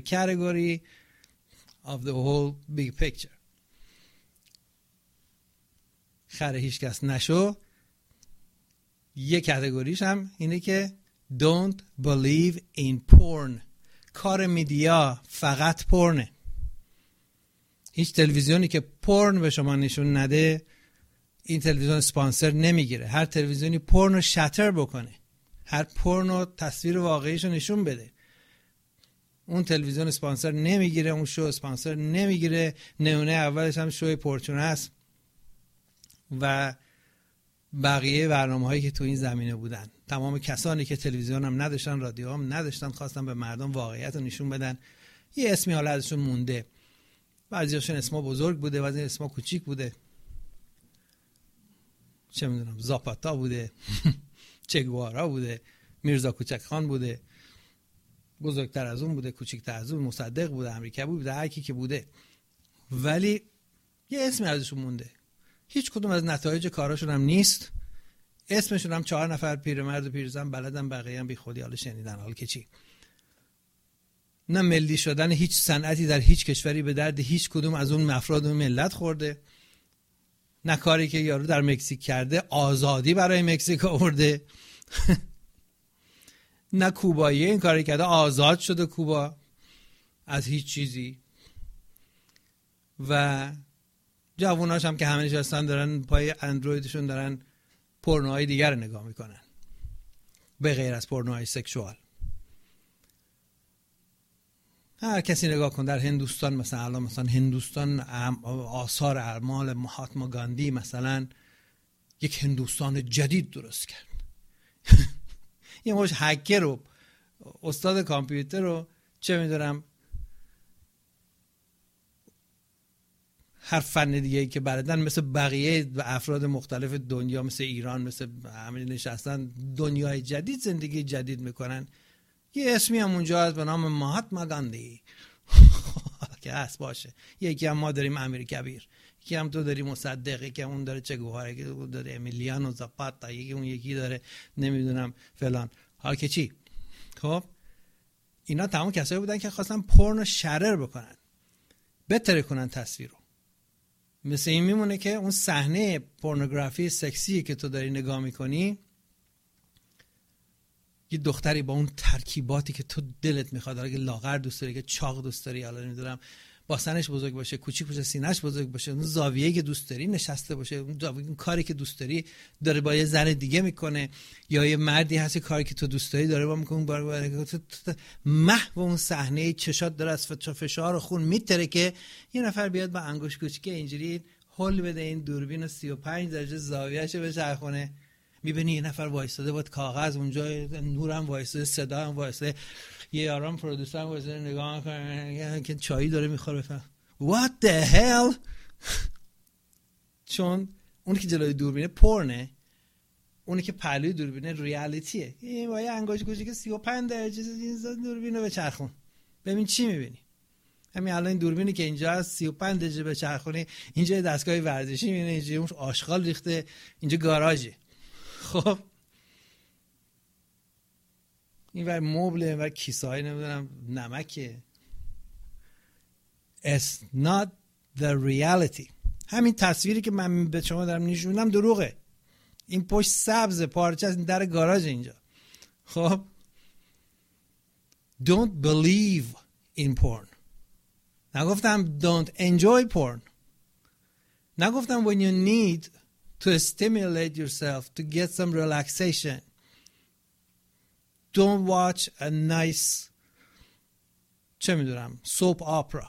category of the whole big picture. خر هیچ کس نشو. یه کاتگوریش هم اینه که don't believe in porn. کار میدیا فقط پورنه. هیچ تلویزیونی که پورن به شما نشون نده این تلویزیون اسپانسر نمیگیره. هر تلویزیونی پورن رو شاتر بکنه، هر پورن رو تصویر واقعیش رو نشون بده، اون تلویزیون اسپانسر نمیگیره، اون شو اسپانسر نمیگیره. نمونه اولش هم شوی پورچونه است و بقیه برنامه‌هایی که تو این زمینه بودن. تمام کسانی که تلویزیون هم نداشتن، رادیو هم نداشتن، خواستن به مردم واقعیت رو نشون بدن. یه اسمی حالا ازشون مونده، بعضیاشون اسما بزرگ بوده، بعضی اسما کوچیک بوده، چه میدونم زاپاتا بوده چگوارا بوده، میرزا کوچک خان بوده، بزرگتر از اون بوده، کوچیکتر از اون، مصدق بوده، امریکایی بوده، هر کی که بوده، ولی یه اسمی ازشون مونده. هیچ کدوم از نتایج کاراشون هم نیست. اسمشون هم 4 نفر پیرمرد و پیرزن بلدن، بقیه هم بی خودی حالا شنیدن. حال که چی؟ نه ملی شدن هیچ صنعتی در هیچ کشوری به درد هیچ کدوم از اون افراد و ملت خورده. نه کاری که یارو در مکزیک کرده آزادی برای مکزیک آورده. نه کوبایی این کاری کرده آزاد شده کوبا از هیچ چیزی. و جووناش هم که همه نشستن دارن پای اندرویدشون دارن پورنوهای دیگر رو نگاه میکنن به غیر از پورنوهای سکشوال. هر کسی نگاه کن در هندوستان، مثلا هندوستان آثار اعمال مهاتما گاندی مثلا یک هندوستان جدید درست کرد. یه مش هکر رو، استاد کامپیوتر رو، چه میدونم هر فن دیگه‌ای که بلدن، مثل بقیه و افراد مختلف دنیا، مثل ایران، مثل همین نشستن دنیای جدید زندگی جدید میکنن. یه اسمی هم اونجا هست به نام مهاتما گاندی که هست باشه. یکی هم ما داریم امیر کبیر، یکی هم تو داری مصدق، یکی هم اون داره چگوارا، یکی اون داره امیلیانو زاپاتا، یکی اون یکی داره نمیدونم فلان. حال که چی؟ خب اینا تمام کسایی بودن که خواستن پورن شرر بکنن، بهتر کنن تصویر رو. مثل این میمونه که اون صحنه پورنوگرافی سکسی که تو داری نگاه میکنی، یه دختری با اون ترکیباتی که تو دلت میخواد، اگه لاغر دوست داری، که چاق دوست داری، حالا نمیدونم باسنش بزرگ باشه، کوچیک باشه، سینه‌اش بزرگ باشه، اون زاویه‌ای که دوست داری نشسته باشه، اون کاری که دوست داری داره با یه زن دیگه میکنه، یا یه مردی هست کاری که تو دوست داری داره با میکنه، محو اون صحنه چشات داره از فشار خون میتره که یه نفر بیاد با انگشت کوچیکه اینجوری هول بده این دوربین رو 35 درجه زاویه‌اش بچرخونه، میبینی یه نفر وایساده با کاغذ اونجا، نورم وایساده، صدا هم وایساده، یه آرام پرودوسر هم وایساده نگاه میکنه که چایی داره میخوره. بفهم what the hell. چون اونی که جلوی دوربینه پورنه، اونی که پهلوی دوربینه ریالیتیه. این با یه انگشت کوچیک 35 درجه این دوربینو بچرخون ببین چی میبینی. همین الان این دوربینی که اینجا هست 35 درجه بچرخونی، اینجا دستگاه ورزشی میبینه، اینجا آشغال ریخته، اینجا گاراژه. خب این ور مبله و کیسه‌ای نمیدونم نمکه. It's not the reality. همین تصویری که من به شما دارم نشونم دروغه. این پشت سبز پارچه از در گاراژ اینجا. خب don't believe in porn. نگفتم don't enjoy porn. نگفتم when you need to stimulate yourself to get some relaxation, don't watch a nice چه میدونم soap opera.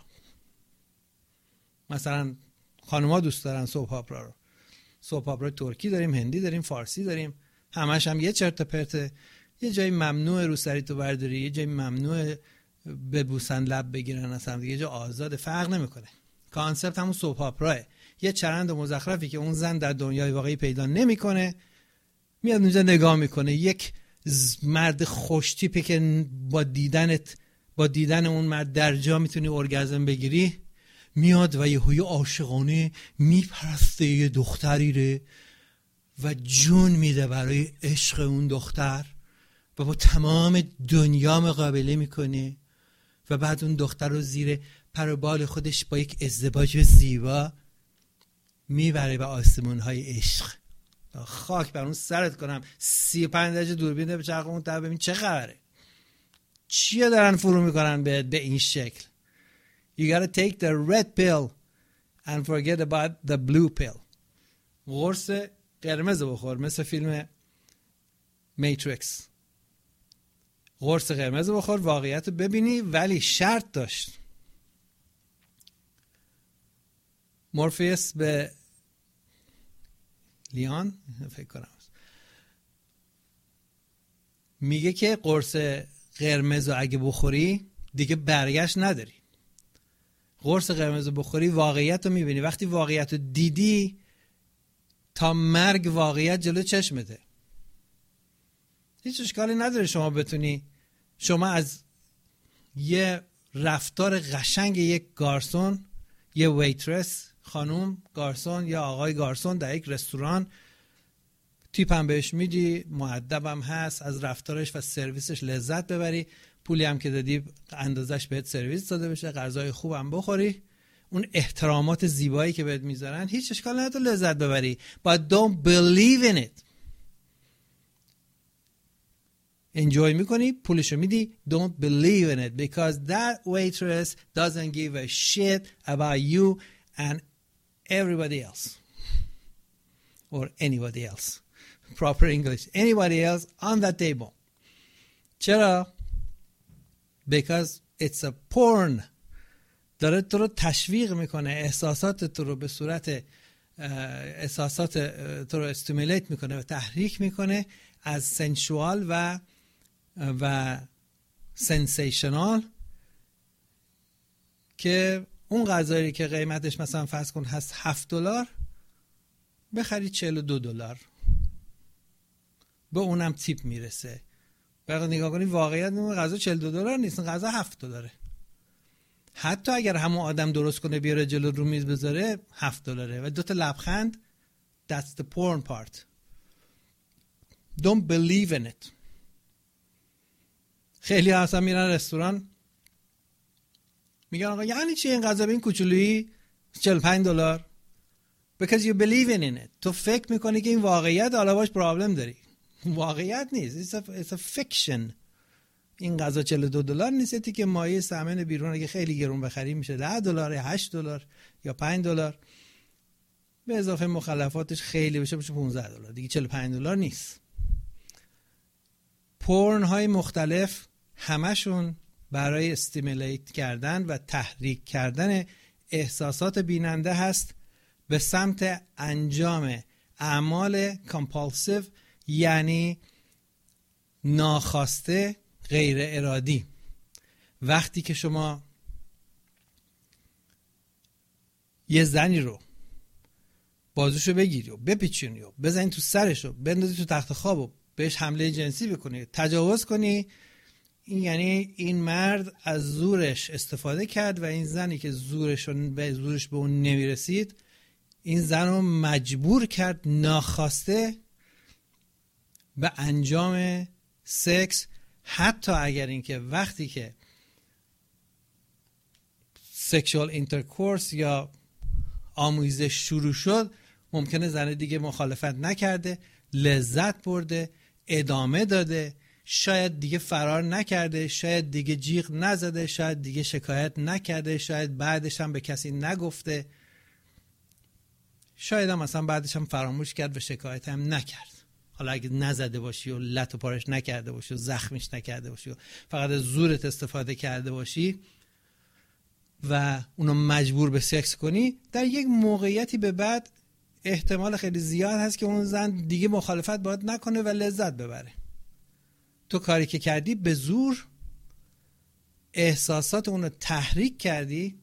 مثلا خانوما دوست دارن soap opera رو. soap opera ترکی داریم، هندی داریم، فارسی داریم، همش هم یه چرت و پرته. یه جایی ممنوع رو سری تو برداری، یه جایی ممنوع ببوسن لب بگیرن اصلا، یه جا آزاد، فرق نمیکنه. کانسپت همون soap opera. یه چرند مزخرفی که اون زن در دنیای واقعی پیدا نمیکنه، میاد اونجا نگاه میکنه. یک مرد خوش تیپی که با دیدن اون مرد در جا میتونی ارگازم بگیری، میاد و یهوی عاشقانه میپرسته یه دختری ره و جون میده برای عشق اون دختر و با تمام دنیا مقابله میکنه و بعد اون دختر رو زیر پر و بال خودش با یک ازدواج زیبا میبره به آسمون‌های عشق. خاک بر اون سرت کنم 35 درجه دوربین به چرخ اون ببین چه خبره، چیه دارن فرو میکنن به این شکل. You gotta take the red pill and forget about the blue pill. قرص قرمز بخور، مثل فیلم میتریکس. قرص قرمز بخور، واقعیت رو ببینی، ولی شرط داشت. مورفیوس به لیان فکر کنم میگه که قرص قرمز رو اگه بخوری دیگه برگشت نداری. قرص قرمز رو بخوری واقعیت رو میبینی، وقتی واقعیت رو دیدی تا مرگ واقعیت جلو چشمته. هیچ اشکالی نداره شما بتونی، شما از یه رفتار قشنگ یک گارسون، یه ویترس، خانوم گارسون یا آقای گارسون در یک رستوران، تیپ هم بهش میدی، مؤدبم هست، از رفتارش و سرویسش لذت ببری، پولی هم که دادی اندازش بهت سرویس داده بشه، غذای خوب هم بخوری، اون احترامات زیبایی که بهت میذارن، هیچ اشکال نداره لذت ببری. But don't believe in it. انجوی میکنی، پولشو میدی. Don't believe in it because that waitress doesn't give a shit about you and everybody else or anybody else. Proper English. Anybody else on that table. چرا؟ Because it's a porn. داره تو رو تشویق میکنه، احساسات تو رو به صورت احساسات تو رو استیمولیت میکنه و تحریک میکنه از سنشوال و سنسیشنال، که اون غذایی که قیمتش مثلا فرض کن هست $7 بخری $42، به اونم تیپ میرسه. بعد نگاه کنی واقعیت اون غذا $42 نیست، اون غذا $7. حتی اگر همون آدم درست کنه بیاره جلو رو میز بذاره $7 و 2 تا لبخند. That's the porn part. Don't believe in it. خیلی ها اصلا میرن رستوران میگن آقا یعنی چی این غذا به این کوچولویی $45؟ Because you believe in it. تو فکر میکنی که این واقعیت، حالا باش پرابلم داری. واقعیت نیست. It's a fiction. این غذا $42 نیستی که مایه سمن بیرون اگه خیلی گرون بخری میشه $10 $8 یا $5 به اضافه مخلفاتش خیلی بشه $15 دیگه $45 نیست. پورن های مختلف همشون برای استیمولیت کردن و تحریک کردن احساسات بیننده هست به سمت انجام اعمال کامپالسیو، یعنی ناخواسته، غیر ارادی. وقتی که شما یه زنی رو بازوشو بگیری و بپیچونی و بزنی تو سرشو، بندازی تو تخت خواب و بهش حمله جنسی بکنی، تجاوز کنی، این یعنی این مرد از زورش استفاده کرد و این زنی که زورش به اون نمیرسید، این زن رو مجبور کرد ناخواسته به انجام سکس، حتی اگر اینکه وقتی که سکشوال اینترکورس یا آمیزش شروع شد ممکنه زن دیگه مخالفت نکرده، لذت برده، ادامه داده، شاید دیگه فرار نکرده، شاید دیگه جیغ نزده، شاید دیگه شکایت نکرده، شاید بعدش هم به کسی نگفته، شاید هم مثلا بعدش هم فراموش کرد و شکایت هم نکرد. حالا اگه نزده باشی و لط و پارش نکرده باشی و زخمش نکرده باشی و فقط از زورت استفاده کرده باشی و اونو مجبور به سکس کنی، در یک موقعیتی به بعد احتمال خیلی زیاد هست که اون زن دیگه مخالفت باید نکنه و لذت ببره. تو کاری که کردی به زور احساسات اونو تحریک کردی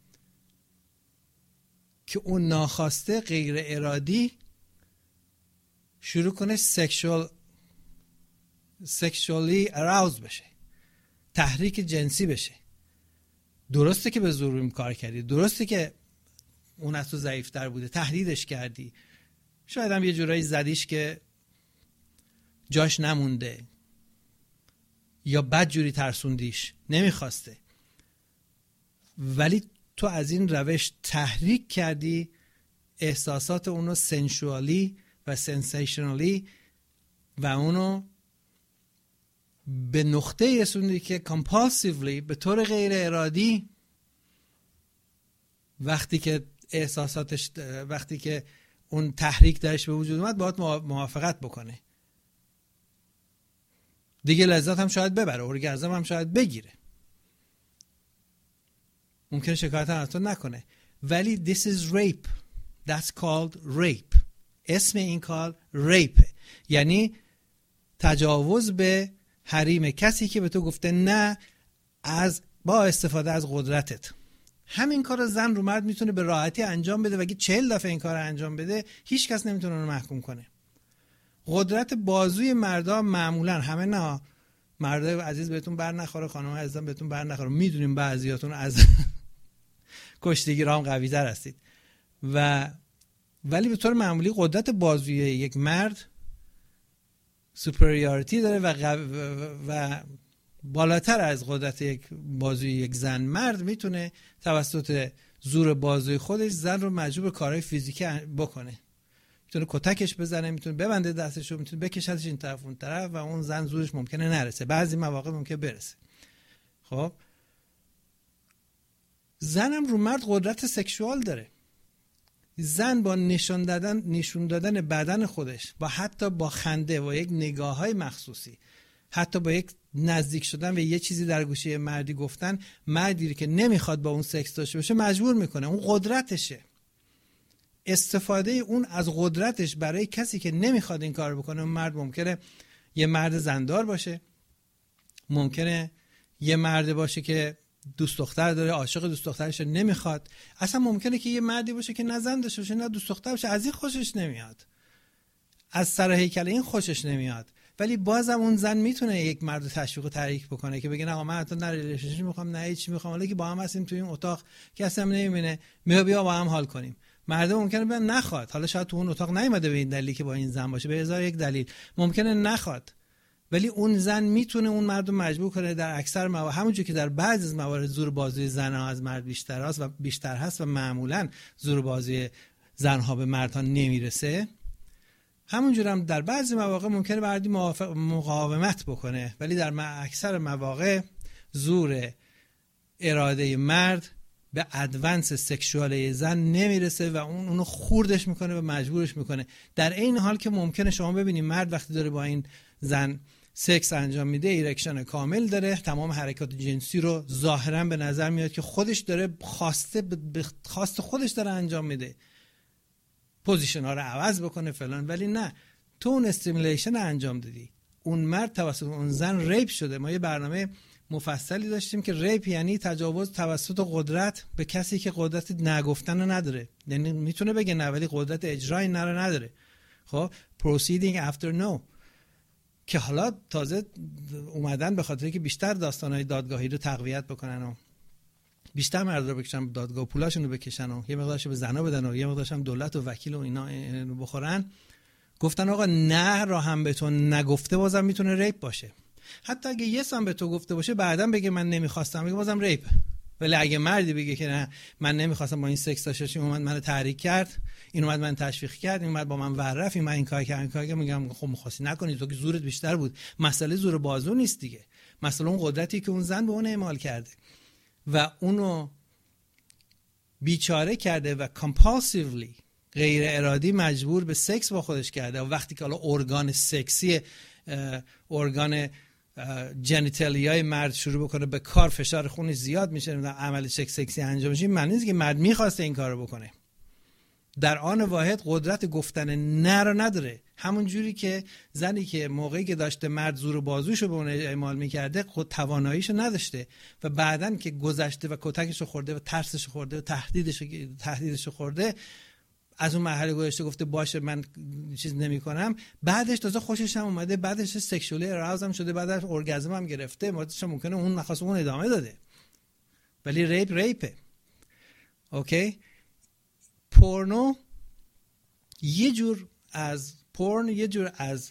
که اون ناخواسته غیر ارادی شروع کنه سکشوالی اراوز بشه، تحریک جنسی بشه. درسته که به زور این کار کردی، درسته که اون از تو ضعیفتر بوده، تهدیدش کردی، شاید هم یه جورایی زدیش که جاش نمونده یا بد جوری ترسوندیش، نمیخواسته، ولی تو از این روش تحریک کردی احساسات اونو سنشوالی و سنسیشنالی و اونو به نقطه رسوندی که کامپالسیولی به طور غیر ارادی وقتی که اون تحریک درش به وجود اومد باید موافقت بکنه دیگه. لذت هم شاید ببره، اورگازم هم شاید بگیره، ممکنه شکایت هم از تو نکنه، ولی this is rape. That's called rape. اسم این کار rape، یعنی تجاوز به حریم کسی که به تو گفته نه با استفاده از قدرتت. همین کار رو زن رو مرد میتونه به راحتی انجام بده و اگه 40 دفعه این کار رو انجام بده هیچ کس نمیتونه اون رو محکوم کنه. قدرت بازوی مردا معمولا همه نه، مردای عزیز بهتون بر نخوره، خانم‌ها عزیزم بهتون بر نخوره، میدونیم بعضیاتون از کشتیگیرام قوی تر هستید، ولی به طور معمولی قدرت بازوی یک مرد سوپریوریتی داره و بالاتر از قدرت یک بازوی یک زن. مرد میتونه توسط زور بازوی خودش زن رو مجبور به کارهای فیزیکی بکنه، میتونه کتکش بزنه، میتونه ببنده دستشو، میتونه بکشتش این طرف اون طرف و اون زن زورش ممکنه نرسه، بعضی مواقع ممکنه برسه. خب زنم رو مرد قدرت سکشوال داره. زن با نشون دادن بدن خودش، با حتی با خنده و یک نگاه‌های مخصوصی، حتی با یک نزدیک شدن و یه چیزی در گوشه مردی گفتن، مردی که نمیخواد با اون سکس داشته باشه مجبور میکنه. اون قدرتشه. استفاده اون از قدرتش برای کسی که نمیخواد این کار بکنه. اون مرد ممکنه یه مرد زندار باشه، ممکنه یه مرد باشه که دوست دختر داره، عاشق دوست دخترش نمیخواد، اصلا ممکنه که یه مردی باشه که نه زن داشته باشه نه دوست دختر باشه، از این خوشش نمیاد، از سر هیکل این خوشش نمیاد، ولی بازم اون زن میتونه یک مرد تشویق و تحریک بکنه که بگه نه من حتی نه ریلیشنشیپ میخوام نه هیچ میخوام، ولی که با هم هستیم توی این اتاق کسی هم نمیبینه، بیا با هم حال کنیم. مرد ممکنه بگه نخواد، حالا شاید تو اون اتاق نیومده به این دلیلی که با این زن باشه، به هزار یک دلیل ممکنه نخواد، ولی اون زن میتونه اون مرد رو مجبور کنه. در اکثر موارد، همونجور که در بعضی از موارد زور بازوی زن‌ها از مرد بیشتر هست و معمولا زور بازوی زن‌ها به مردها نمیرسه، همونجور هم در بعضی مواقع ممکنه مردی مقاومت بکنه، ولی در اکثر مواقع زور اراده مرد به ادوانس سکشوال زن نمیرسه و اونو خوردش میکنه و مجبورش میکنه. در این حال که ممکنه شما ببینید مرد وقتی داره با این زن سکس انجام میده ایرکشن کامل داره، تمام حرکات جنسی رو ظاهرا به نظر میاد که خودش داره خواست خودش داره انجام میده، پوزیشن ها رو عوض بکنه فلان، ولی نه، تو اون استیمولیشن انجام دادی، اون مرد توسط اون زن ریپ شده. ما یه برنامه مفصلی داشتیم که ریپ یعنی تجاوز توسط قدرت به کسی که قدرت نگفتن رو نداره، یعنی میتونه بگه نه ولی قدرت اجرای نداره. خب proceeding after no، که حالا تازه اومدن به خاطر که بیشتر داستانهای دادگاهی رو تقویت بکنن و بیشتر مرد رو بکشن دادگاه، پولاشون رو بکشن و یه مقدارش به زنا بدن و یه مقدارش هم دولت و وکیل و اینا بخورن. گفتن آقا نه را هم به تو نگفته بازم میتونه ریپ باشه، حتی اگه یه سم به تو گفته باشه بعدم بگه من نمیخواستم، بگه بازم ریپ. ولی اگه مردی بگه که نه من نمیخواستم با این سکس داشته باشم، اومد منو تحریک کرد، این اومد من تشویق کرد، این اومد با من ورف، این من این کار کردم، میگم خب می‌خواستی نکنی، تو که زورت بیشتر بود. مسئله زور بازو نیست دیگه، مسئله اون قدرتی که اون زن به اون اعمال کرده و اونو بیچاره کرده و کامپالسیولی غیر ارادی مجبور به سکس با خودش کرده. و وقتی که حالا ارگان سکسی، ارگان جنیتالیای مرد شروع بکنه به کار، فشار خونش زیاد میشه، عمل سکسی انجام میشه، معنی نیست که مرد میخواسته این کارو بکنه. در آن واحد قدرت گفتن نه رو نداره، همون جوری که زنی که موقعی که داشته مرد زور بازوشو به اون اعمال میکرده خود تواناییشو نداشته و بعدن که گذشته و کتکشو خورده و ترسشو خورده و تهدیدشو خورده، از اون مرحله گذشته گفته باشه من چیز نمی‌کنم، بعدش تازه خوشش هم اومده، بعدش سکشوال اراوز هم شده، بعدش اورگازم هم گرفته، ممکنه اون نخواست اون ادامه داده، ولی ریپه. اوکی، پورنو یه جور از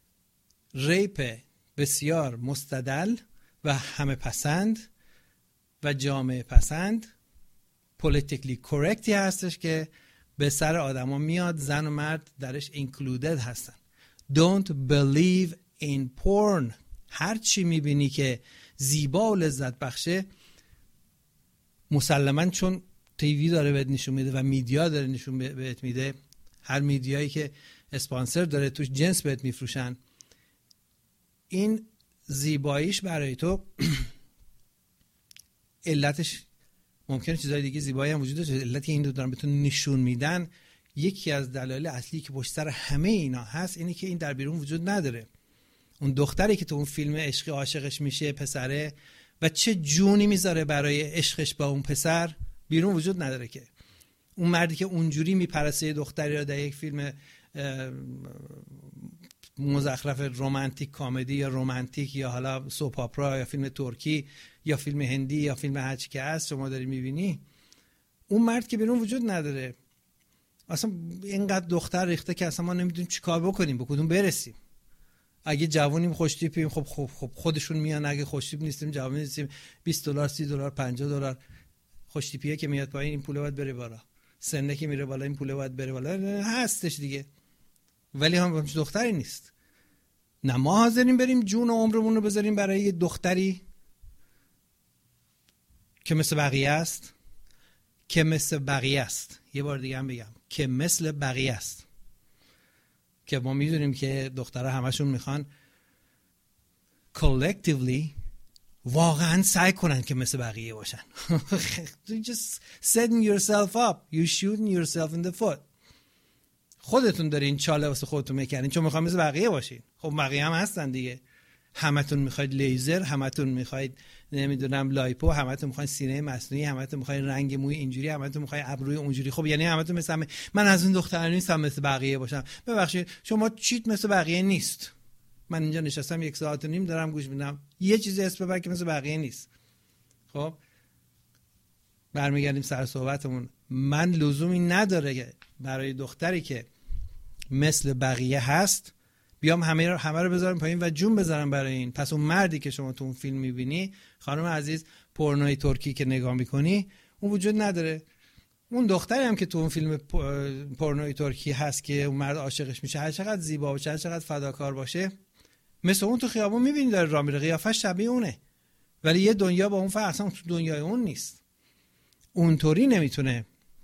ریپ بسیار مستدل و همه پسند و جامعه پسند پولیتیکلی کورکتی هستش که به سر آدما میاد، زن و مرد درش اینکلودد هستن. Don't believe in porn. هر چی میبینی که زیبا و لذت بخشه مسلماً چون تیوی داره بهت نشون میده و میدیا داره نشون بهت میده، هر میدیایی که اسپانسر داره توش جنس بهت میفروشن، این زیباییش برای تو علتش ممکنه چیزای دیگه زیبایی هم وجود داشته، علتی این دو دارن بهتون نشون میدن. یکی از دلایل اصلی که پشت سر همه اینا هست اینه که این در بیرون وجود نداره. اون دختری که تو اون فیلم عشقی عاشقش میشه پسره و چه جونی میذاره برای عشقش با اون پسر بیرون وجود نداره. که اون مردی که اونجوری میپرسه دختری رو در یک فیلم مزخرف رمانتیک کمدی یا رمانتیک یا حالا سوپ اپرا یا فیلم ترکی یا فیلم هندی یا فیلم هرچی که هست شما داری میبینی، اون مرد که بیرون وجود نداره. اصلا اینقدر دختر ریخته که اصلا ما نمیدونیم چی کار بکنیم، به کدوم برسیم. اگه جوونیم خوشتیپیم خب خودشون میان، اگه خوشتیپ نیستیم جوون نیستیم $20 $30 $50 خوشتیپیه که میاد پایین این پوله باید بره بالا، سنه که میره بالا این پوله باید بره بالا، هستش دیگه. ولی هم دختری نیست. نه ما حاضرین بریم جون و عمرمون رو بذاریم برای یه دختری که مثل بقیه است، که مثل بقیه است. یه بار دیگه هم بگم که مثل بقیه است. که ما میدونیم که دخترها همشون میخوان collectively واقعا سعی کنن که مثل بقیه باشن. You just setting yourself up. You shooting yourself in the foot. خودتون دارین چاله واسه خودتون میکنین چون میخواین مثل بقیه باشین. خب بقیه هم هستن دیگه. همتون میخواید لیزر، همتون میخواید نمیدونم لایپو، همتون میخواید سینه مصنوعی، همتون میخواید رنگ موی اینجوری، همتون میخواید ابروی اونجوری. خب یعنی همتون مثل من از این دخترا نیستم مثل بقیه باشم. ببخشید شما چیت مثل بقیه نیست. من اینجا نشستم 1.5 ساعت دارم گوش میدم، یه چیزی اسم ببر که مثل بقیه نیست. خب برمیگردیم سر صحبتمون. من لزومی نداره که برای دختری که مثل بقیه هست بیام همه رو بذارم پایین و جون بذارم برای این. پس اون مردی که شما تو اون فیلم میبینی خانم عزیز، پورنوی ترکی که نگاه میکنی اون وجود نداره. اون دختری هم که تو اون فیلم پورنوی ترکی هست که اون مرد عاشقش میشه، هر چقدر زیبا باشه، هر چقدر فداکار باشه، مثل اون تو خیابون میبینی داره راه میره، قیافش شبیه اونه، ولی یه دنیا با اون فرق، اصلا تو دنیای اون نیست. اونطوری نمیتونه،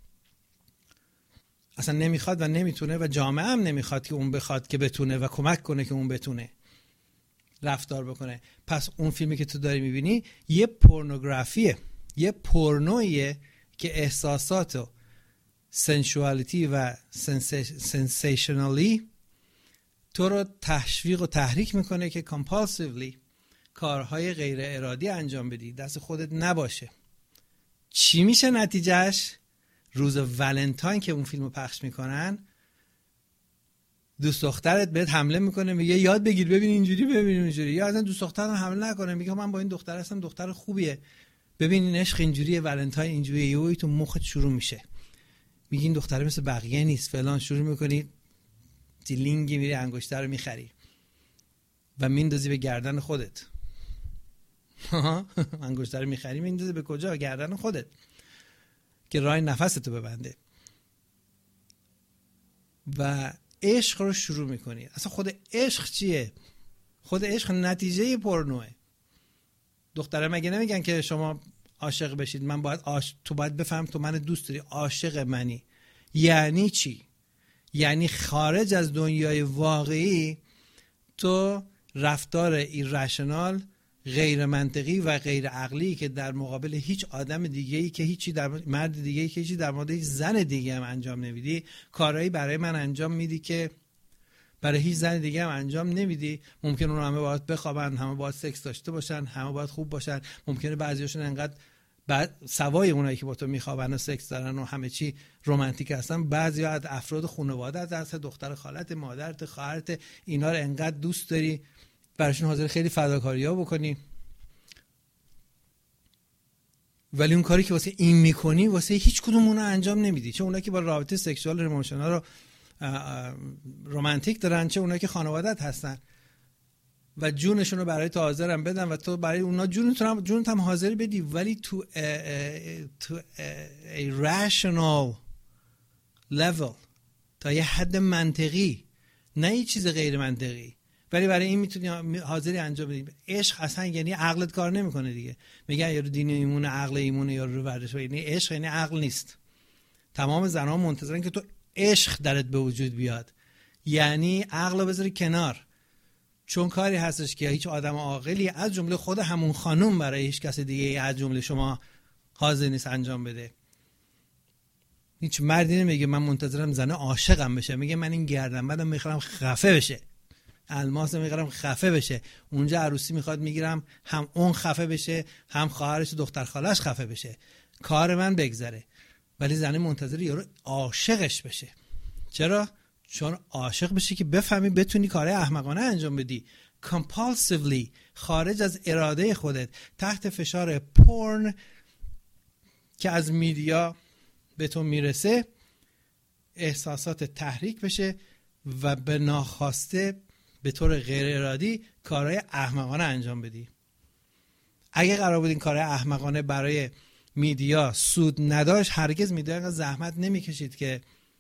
اصلا نمیخواد و نمیتونه و جامعه هم نمیخواد که اون بخواد که بتونه و کمک کنه که اون بتونه رفتار بکنه. پس اون فیلمی که تو داری میبینی یه پورنوگرافیه، یه پورنویه که احساسات و سنشوالیتی و سنسیشنالی تو رو تشویق و تحریک میکنه که کامپالسیولی کارهای غیر ارادی انجام بدی، دست خودت نباشه. چی میشه نتیجهش؟ روز ولنتاین که اون فیلمو پخش میکنن دوست دخترت بهت حمله میکنه، میگه یاد بگیر ببین اینجوری ببین اونجوری، یا اصلا دوست دخترم حمله نکنه میگه من با این دختر هستم، دختر خوبیه، ببین این عشق اینجوریه، ولنتاین اینجوریه، یهو تو مخت شروع میشه میگی این دختر مثل بقیه نیست فلان، شروع میکنی دیلینگی میری انگشتر رو میخری و میندازی به گردن خودت. انگشتر رو میخری میندازی به کجا؟ گردن خودت که راه نفستو ببنده و عشق رو شروع میکنی. اصلا خود عشق چیه؟ خود عشق نتیجه پورنوه. دختره مگه نمیگن که شما عاشق بشید، من باید تو باید بفهم تو من دوست داری، عاشق منی. یعنی چی؟ یعنی خارج از دنیای واقعی تو رفتار ایرشنال، غیر منطقی و غیر عقلی که در مقابل هیچ آدم دیگه‌ای که هیچی در مرد دیگه‌ای که هیچی در مورد زن دیگه هم انجام نمیدی، کارهایی برای من انجام میدی که برای هیچ زن دیگه هم انجام نمیدی. ممکنه اون همه باید بخوابن، همه باید سکس داشته باشن، همه باید خوب باشن، ممکنه بعضیاشون انقدر سوای اونایی که با تو میخوابن و سکس دارن و همه چی رمانتیک هستن، بعضیا از افراد خانواده‌ات هست، دختر خالت، مادرت، خواهرت، اینا رو انقدر دوست داری براشون حاضر خیلی فداکاری‌ها بکنی، ولی اون کاری که واسه این میکنی واسه هیچ کدوم اونها انجام نمیدی. چه اونایی که با رابطه سکشوال ایموشنال رو رمانتیک دارن، چه اونایی که خانواده‌ات هستن. و جونشون رو برای تو حاضرم بدن و تو برای اونا جونت هم حاضر بدی، ولی تو a rational level، تا یه حد منطقی، نه یه چیز غیر منطقی. ولی برای این میتونی حاضری انجام بدی. عشق اصلا یعنی عقلت کار نمیکنه دیگه. میگن یارو دین ایمونه، عقل ایمونه، یارو رو ورزش. یعنی عشق یعنی عقل نیست. تمام زنها منتظرن که تو عشق درت به وجود بیاد، یعنی عقل رو بذاری کنار، چون کاری هستش که هیچ آدم عاقلی از جمله خود همون خانوم برای هیچ کس دیگه از جمله شما حاضر نیست انجام بده. هیچ مردی نمیگه من منتظرم زن عاشقم بشه، میگه من این گردنبندم میخوام خفه بشه، الماس میخوام خفه بشه. اونجا عروسی میخواد میگیرم، هم اون خفه بشه، هم خواهرش و دختر خالش خفه بشه، کار من بگذره. ولی زن منتظر یارو عاشقش بشه. چرا؟ چون عاشق بشی که بفهمی بتونی کارهای احمقانه انجام بدی، compulsively، خارج از اراده خودت، تحت فشار پورن که از میدیا به تو میرسه، احساسات تحریک بشه و به ناخواسته به طور غیر ارادی کارهای احمقانه انجام بدی. اگه قرار بود این کارهای احمقانه برای میدیا سود نداشت، هرگز میدیا زحمت نمیکشید که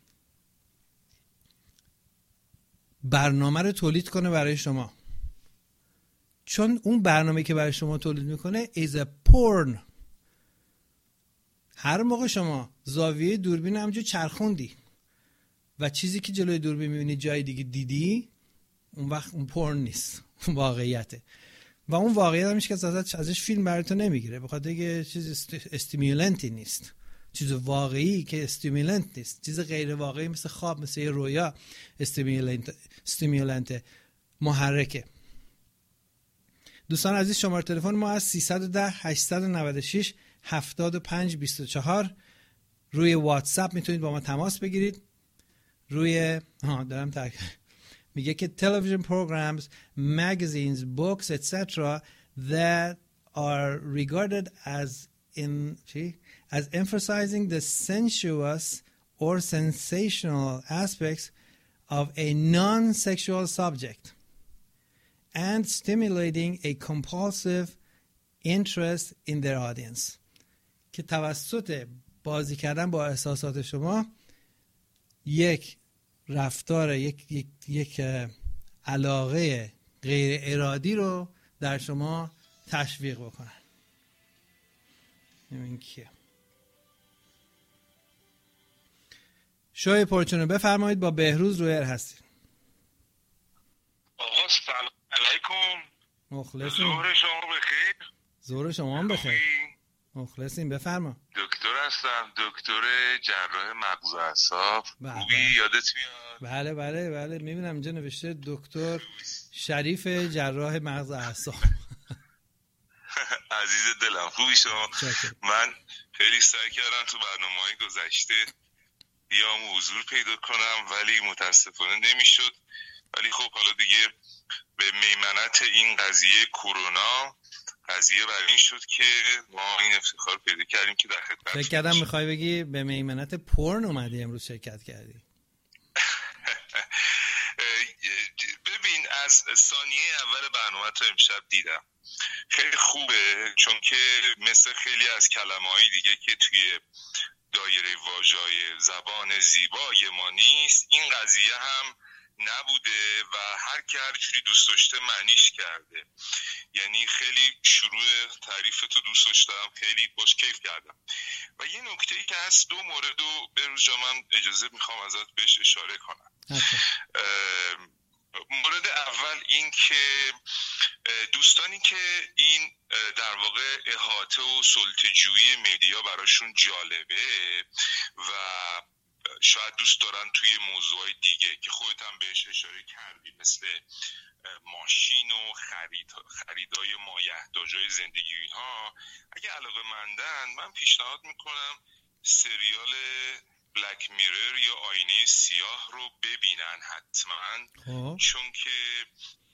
برنامه رو تولید کنه برای شما. چون اون برنامه که برای شما تولید میکنه is a porn. هر موقع شما زاویه دوربین همجور چرخوندی و چیزی که جلوی دوربین میبینی جای دیگه دیدی، اون وقت اون پورن نیست، اون واقعیته. و اون واقعیت همیشه که ازش فیلم براتون نمیگیره، بخاطر اینکه چیز استیمولنتی نیست، چیز واقعی که استیمولنت نیست، چیز غیر واقعی مثل خواب، مثل یه رویا استیمولنت محرکه. دوستان عزیز، شماره تلفن ما از 310 896 7524 روی واتساپ میتونید با ما تماس بگیرید. روی میگه که television programs, magazines, books, etc. that are regarded as emphasizing the sensuous or sensational aspects of a non-sexual subject and stimulating a compulsive interest in their audience. که توسط بازی کردن با احساسات شما یک رفتار، یک علاقه غیر ارادی رو در شما تشویق بکنن. این کیه؟ شوی پرچونو بفرمایید، با بهروز روی ایر هستید. آقا سلام علیکم. مخلصیم. ظهر شما بخیر. ظهر شما هم بخیر. مخلصیم، بفرما. دکتر هستم، دکتر جراح مغز و اعصاب. خوبی؟ یادت میاد؟ بله بله بله، میبینم اینجا نوشته دکتر شریف جراح مغز و اعصاب. عزیز دلم، خوبی شما؟ من خیلی سعی کردم تو برنامه‌های گذشته بیام حضور پیدا کنم ولی متاسفانه نمیشد. ولی خب حالا دیگه به میمنت این قضیه کرونا قضیه بر این شد که ما این افتخار پیدا کردیم که در خدمت. فکر کردم میخوای بگی به میمنت پورن اومدی امروز شرکت کردی. ببین، از ثانیه اول برنامه تو امشب دیدم، خیلی خوبه، چون که مثل خیلی از کلمه‌های دیگه که توی دایره واژه‌های زبان زیبای ما نیست، این قضیه هم نبوده و هر کی هر جوری دوست داشته معنیش کرده. یعنی خیلی شروع تعریف تو دوست داشتم، خیلی باش کیف کردم. و یه نکته ای که هست، دو مورد رو بروز جا من اجازه میخوام ازت بهش اشاره کنم. مورد اول این که دوستانی که این در واقع احاطه و سلطه‌جویی مدیا براشون جالبه و شاید دوست دارن توی موضوعای دیگه که خودت هم بهش اشاره کردی، مثل ماشین و خریدای مایحتاجای زندگی اینها، اگه علاقه مندن، من پیشنهاد میکنم سریال بلک میرر یا آینه سیاه رو ببینن حتما. چون که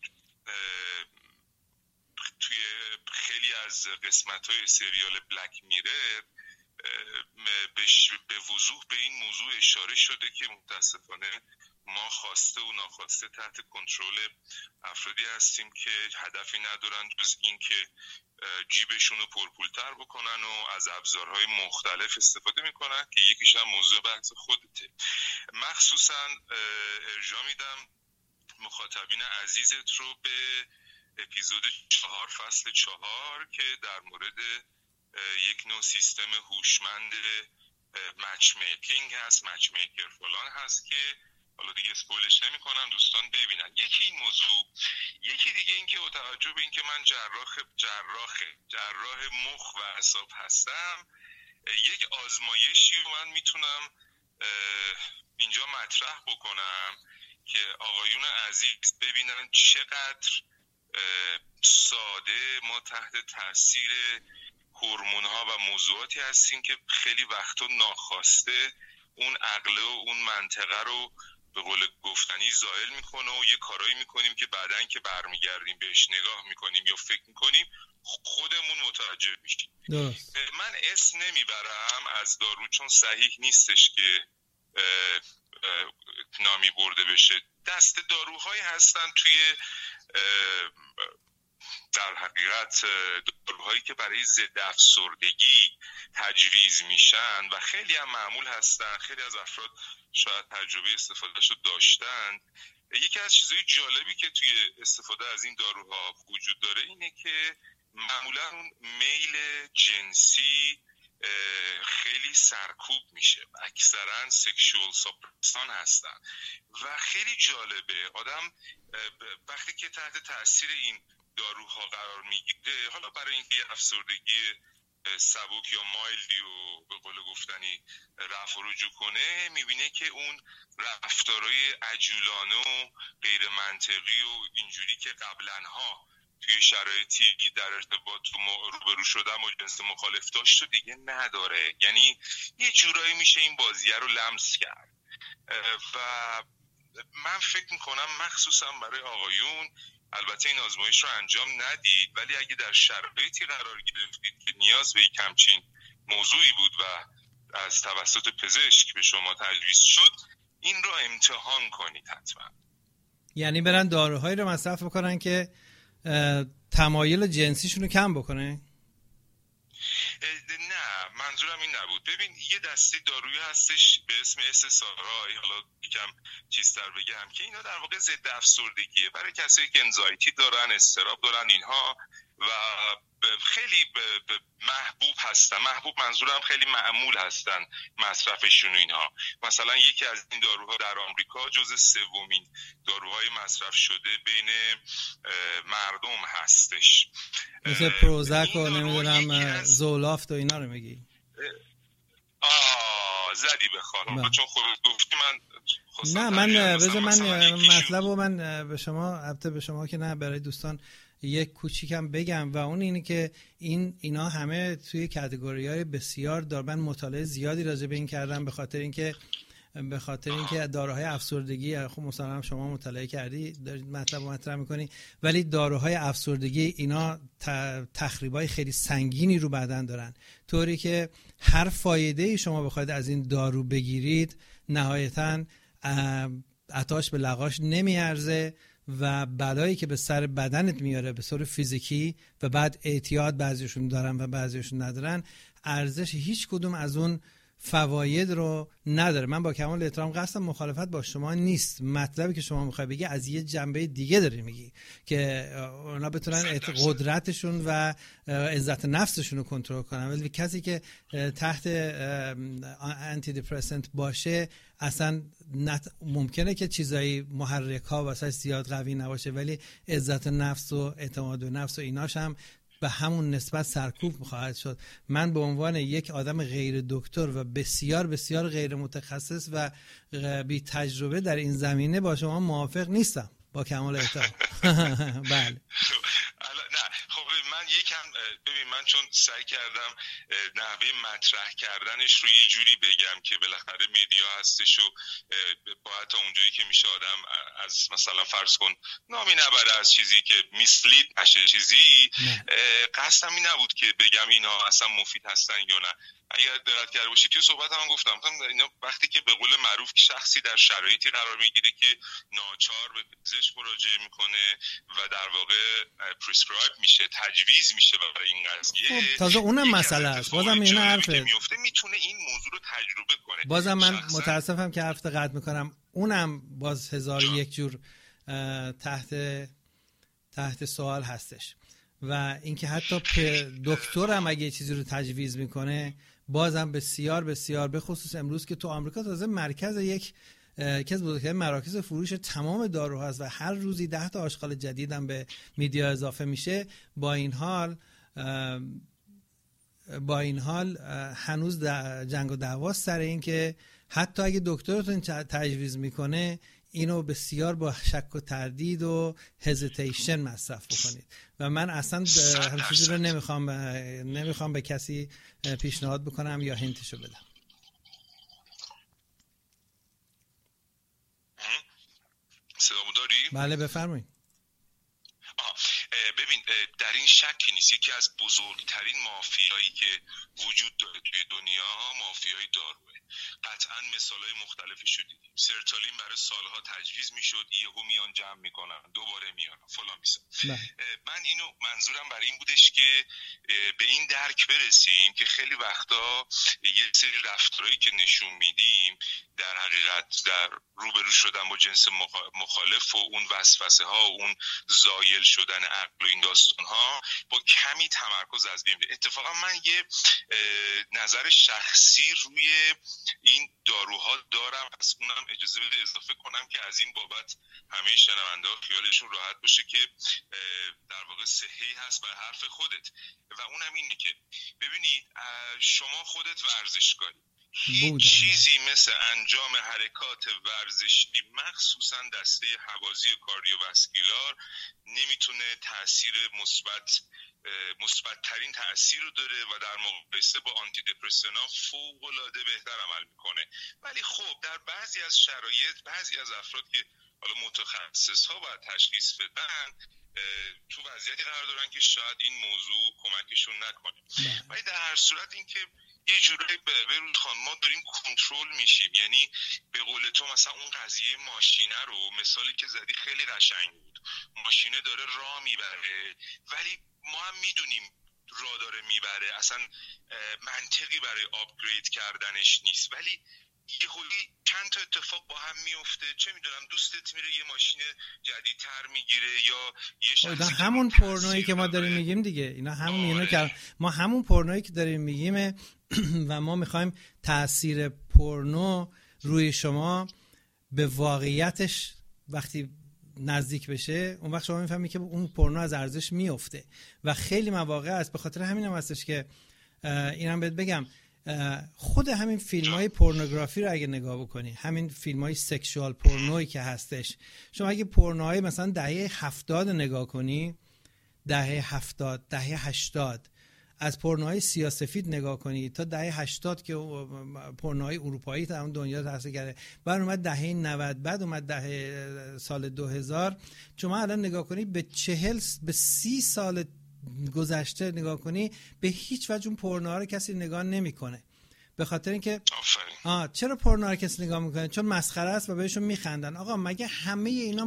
توی خیلی از قسمت‌های سریال بلک میرر به وضوح به این موضوع اشاره شده که متاسفانه ما خواسته و ناخواسته تحت کنترل افرادی هستیم که هدفی ندارن جز این که جیبشون رو پرپولتر بکنن و از ابزارهای مختلف استفاده میکنن که یکیش هم موضوع بحث خودته. مخصوصا ارجاع میدم مخاطبین عزیزت رو به اپیزود 4 فصل 4 که در مورد یک نوع سیستم هوشمند مچ میکینگ هست، مچ میکر فلان هست که حالا دیگه اسپویلش نمی کنم، دوستان ببینن. یکی این موضوع، یکی دیگه این که با توجه به این که من جراح مخ و اعصاب هستم، یک آزمایشی رو من میتونم اینجا مطرح بکنم که آقایون عزیز ببینن چقدر ساده ما تحت تاثیر هورمون‌ها و موضوعاتی هستیم که خیلی وقتا ناخواسته اون عقل و اون منطقه رو به قول گفتنی زائل میکنه و یه کارایی میکنیم که بعدن که برمیگردیم بهش نگاه میکنیم یا فکر میکنیم خودمون متوجه میشیم. من اسم نمیبرم از دارو چون صحیح نیستش که نامی برده بشه. دست داروهایی هستن توی در حقیقت داروهایی که برای ضد افسردگی تجویز میشن و خیلی هم معمول هستن، خیلی از افراد شاید تجربه استفادهشو داشتن. یکی از چیزهای جالبی که توی استفاده از این داروها وجود داره اینه که معمولا اون میل جنسی خیلی سرکوب میشه، اکثرا سکشوال ساپرسان هستن و خیلی جالبه آدم وقتی که تحت تاثیر این داروها قرار میگیره، حالا برای اینکه افسردگی سبک یا مایلدی و به قول گفتنی رفع و رجوع کنه، میبینه که اون رفتارهای عجولانه و غیر منطقی و اینجوری که قبلنها توی شرایطی در ارتباط روبرو شدن و جنس مخالف داشت و دیگه نداره. یعنی یه جورایی میشه این بازیه رو لمس کرد و من فکر میکنم مخصوصا برای آقایون، البته این آزمایش رو انجام ندید ولی اگه در شرایطی قرار گرفتید که نیاز به یک همچین موضوعی بود و از توسط پزشک به شما تجویز شد، این رو امتحان کنید حتما. یعنی برن داروهایی رو مصرف بکنن که تمایل جنسیشون رو کم بکنه؟ نه، منظورم این نبود. ببین یه دسته دارویی هستش به اسم SSRI، حالا یکم چیزتر بگم که اینا در واقع ضد افسردگیه برای کسایی که انزایتی دارن، اضطراب دارن اینها، و خیلی محبوب هستن. محبوب منظورم خیلی معمول هستن مصرفشون اینها. مثلا یکی از این داروها در آمریکا جزو سومین داروهای مصرف شده بین مردم هستش، مثل پروزک و نمیدونم زولافت و اینا رو میگی؟ زدی به خانم، چون خودت گفتی نه من بذار من مطلب رو من به شما، البته به شما که نه، برای دوستان یک کوچیکم بگم و اون اینه که اینا همه توی کاتگوری‌های بسیار دار. من مطالعه زیادی راجع به این کردم به خاطر اینکه داروهای افسردگی، خب مثلا شما مطالعه کردی دارید مطلب رو مطرح می‌کنی، ولی داروهای افسردگی اینا تخریبای خیلی سنگینی رو بدن دارن، طوری که هر فایده‌ای شما بخواید از این دارو بگیرید نهایتاً عطاش به لغاش نمیارزه و بلایی که به سر بدنت میاره به صورت فیزیکی و بعد اعتیاد بعضیشون دارن و بعضیشون ندارن، ارزش هیچ کدوم از اون فواید رو نداره. من با کمال احترام قصدم مخالفت با شما نیست، مطلبی که شما میخوای بگی از یه جنبه دیگه داری میگی که اونا بتونن قدرتشون و عزت نفسشون رو کنترل کنن، ولی کسی که تحت آنتی دیپرسنت باشه اصلا ممکنه که چیزایی محرک ها واسه زیاد قوی نباشه ولی عزت نفس و اعتماد به نفس و ایناش هم به همون نسبت سرکوب خواهد شد. من به عنوان یک آدم غیر دکتر و بسیار بسیار غیر متخصص و بی تجربه در این زمینه با شما موافق نیستم، با کمال احترام. بله. ببین من چون سعی کردم نحوه مطرح کردنش رو یه جوری بگم که بالاخره مدیا هستش و باید تا اونجایی که میشه آدم از مثلا فرض کن نامی نبره از چیزی که میسلید نشه چیزی، قصدم این نبود که بگم اینا اصلا مفید هستن یا نه. اگر دقت کرده باشید توی صحبت هم گفتم وقتی که به قول معروف شخصی در شرایطی قرار میگیره که ناچار به پزشک مراجعه میکنه و در واقع پرسکرایب میشه، تجویز میشه برای این قضیه، تازه اونم مسئله است. بازم این حرفه میتونه این موضوع رو تجربه کنه. بازم من متاسفم که هفته قطع میکنم، اونم باز 1001 جور تحت سوال هستش. و اینکه حتی دکتر هم اگه چیزی رو تجویز میکنه بازم بسیار بسیار، به خصوص امروز که تو آمریکا تازه مرکز یکی از بزرگترین مراکز فروش تمام دارو هست و هر روزی 10 تا آشغال جدید هم به میدیا اضافه میشه. با این حال هنوز جنگ و دعواست سر این که حتی اگه دکترتون تجویز میکنه اینو بسیار با شک و تردید و هزیتیشن مصرف بکنید. و من اصلا همین چیزی رو نمیخوام به کسی پیشنهاد بکنم یا هنتشو بدم. صدامو داری؟ بله بفرمایید. ببین در این شکی نیست یکی از بزرگترین مافیایی که وجود داره توی دنیا مافیای داروه. قطعا مثالای مختلفی شدید. سرتالین برای سالها تجویز میشد، یهو میان جمع میکنن، دوباره میان فلان میسن. من اینو منظورم برای این بودش که به این درک برسیم که خیلی وقتا یه سری رفتارهایی که نشون میدیم در حقیقت در روبرو شدن با جنس مخالف و اون وسوسه ها و اون زایل شدن عقل و این داستان ها با کمی تمرکز از بین میره. اتفاقا من یه نظر شخصی روی این داروها دارم، از اونم اجازه بده اضافه کنم که از این بابت همه شنونده‌ها خیالشون راحت باشه که در واقع صحیح هست بر حرف خودت. و اونم اینه که ببینید شما خودت ورزشکاری، هیچ چیزی مثل انجام حرکات ورزشی مخصوصا دسته هوازی کاردیوواسکولار نمیتونه تأثیر مثبت‌ترین تأثیر رو داره و در مقایسه با آنتی دپرسن‌ها فوق‌العاده بهتر عمل میکنه. ولی خب در بعضی از شرایط بعضی از افراد که حالا متخصص‌ها باید تشخیص بدن تو وضعیتی قرار دارن که شاید این موضوع کمکشون نکنه. ولی در هر صورت این که یه جورایی به روز خان ما داریم کنترل میشیم. یعنی به قول تو مثلا اون قضیه ماشینه رو مثالی که زدی خیلی قشنگ بود، ماشینه داره راه میبره ولی ما هم میدونیم راه داره میبره، اصلا منطقی برای آپگرید کردنش نیست، ولی یه خوری چند تا اتفاق با هم میفته، چه میدونم دوستت میره یه ماشین جدیدتر میگیره یا یه شخصی همون پورنویی که ما داریم میگیم دیگه، اینا همون اینو که ما همون پورنویی که داریم میگیم و ما میخوایم تأثیر پورنو روی شما به واقعیتش وقتی نزدیک بشه اون وقت شما میفهمی که اون پورنو از ارزش میفته و خیلی مواقع است. به خاطر همین هم هستش که اینم بهت بگم خود همین فیلم های پورنوگرافی رو اگه نگاه بکنی، همین فیلم های سکشوال پورنویی که هستش، شما اگه پورنوهای مثلا دهه 70 نگاه کنی، دهه 70 دهه 80 از پورنوهای سیاه‌سفید نگاه کنی تا دهه 80 که پورنوهای اروپایی تا اون دنیا تأثیر کرده، بعد اومد دهه 90، بعد اومد دهه سال 2000. شما الان نگاه کنی به 30 سال گذشته نگاه کنی، به هیچ وجه اون پورنوها رو کسی نگاه نمیکنه. به خاطر اینکه چرا پورنوها رو کسی نگاه میکنه؟ چون مسخره است و بهشون میخندن. آقا مگه همه اینا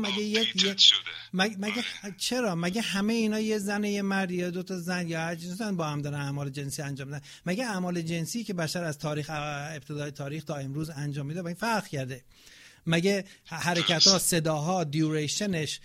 مگه همه اینا یه زن یه مرد یا دو تا زن یا هر چیزی با هم دارن اعمال جنسی انجام میدن؟ مگه اعمال جنسی که بشر از ابتدای تاریخ تا امروز انجام میده با این فرق کرده؟ مگه حرکت‌ها، صداها، دیوریشنش،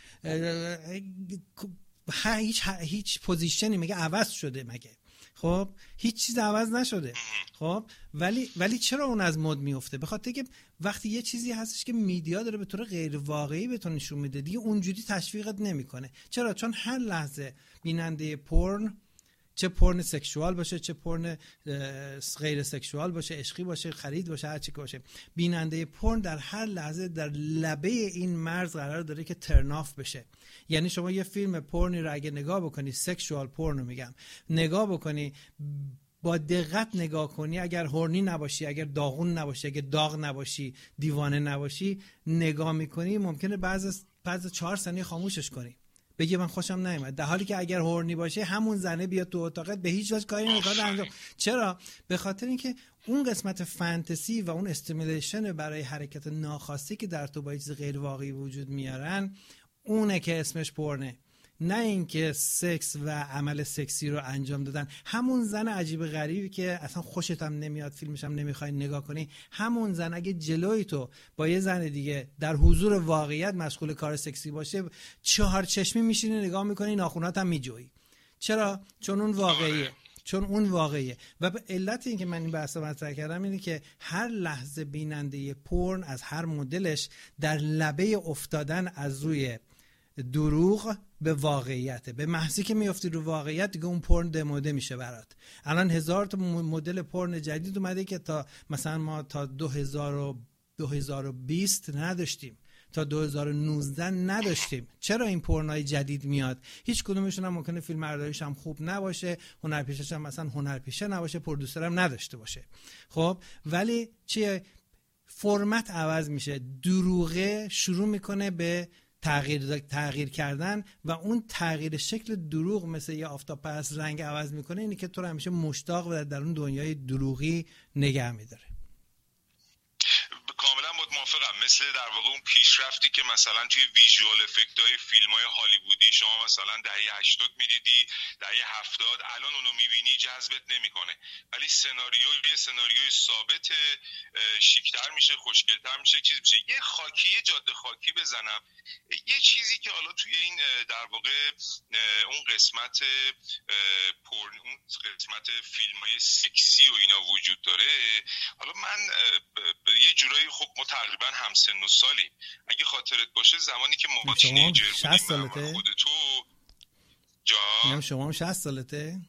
هیچ پوزیشنی مگه عوض شده؟ مگه خب هیچ چیز عوض نشده. خب ولی چرا اون از مد میفته؟ به خاطر که وقتی یه چیزی هستش که میدیا داره به طور غیر واقعی بهتون نشون میده دیگه اونجوری تشویقت نمیکنه. چرا؟ چون هر لحظه بیننده پورن، چه پورن سکشوال باشه چه پورن غیر سکشوال باشه، عشقی باشه، خرید باشه، هر چی که باشه، بیننده پورن در هر لحظه در لبه این مرز قرار داره که ترن آف بشه. یعنی شما یه فیلم پورنی رو اگه نگاه بکنی، سکشوال پورن رو میگم، نگاه بکنی، با دقت نگاه کنی، اگر هورنی نباشی، اگر داغون نباشی، اگر داغ نباشی، دیوانه نباشی، نگاه میکنی، ممکنه بعد از 4 ثانیه خاموشش کنی. بگه من خوشم نیومد، در حالی که اگر هورنی باشه همون زنه بیاد تو اتاقت به هیچ وجه کاری نمیکنه انجام. چرا؟ به خاطر اینکه اون قسمت فانتزی و اون استیمولیشن برای حرکت ناخواسته که در تو با چیز غیر واقعی وجود میارن، اونه که اسمش پرنه، نه اینکه سکس و عمل سکسی رو انجام دادن. همون زن عجیب غریبی که اصلا خوشت هم نمیاد، فیلمش هم نمیخوای نگاه کنی، همون زن اگه جلوی تو با یه زن دیگه در حضور واقعیت مشغول کار سکسی باشه، چهار چشمی میشینی نگاه میکنی، ناخونات هم میجویی. چرا؟ چون اون واقعیه. و به علت این که من این بحث رو مطرح کردم اینه که هر لحظه بیننده پورن از هر مدلش در لبه افتادن از روی دروغ به واقعیته. به محضی که میافتی رو واقعیت دیگه اون پورن دموده میشه برات. الان 1000 تا مدل پورن جدید اومده که تا مثلا ما تا 2020 نداشتیم، تا 2019 نداشتیم. چرا این پورنای جدید میاد؟ هیچ کدومشون هم ممکنه فیلم برداریش هم خوب نباشه، هنرپیشه‌ش هم مثلا هنرپیشه نباشه، پرودوسر هم نداشته باشه. خب ولی چیه؟ فرمت عوض میشه، دروغه شروع میکنه به تغییر کردن و اون تغییر شکل دروغ مثل یه آفتاب پرست رنگ عوض میکنه، اینی که تو رو همیشه مشتاق و در اون دنیای دروغی نگه میداره. کاملا موافقم. مثل در واقع اون پیشرفتی که مثلا توی ویژوال افکت های فیلم های هالیوودی شما مثلا دهه 80 میدیدی، دهه 70 الان اونو میبینی جذبت نمیکنه، ولی سناریوی ثابت، شیکتر میشه، خوشگلتر میشه، چیز میشه. یه جاده خاکی بزنم، یه چیزی که حالا توی این در واقع اون قسمت اون قسمت فیلم های سکسی و اینا وجود داره. حالا من یه جورایی خب ما تقریبا هم سن و سالیم. اگه خاطرت باشه زمانی که ما تینیجر بودیم، خود تو میگم شما هم 60 سالته؟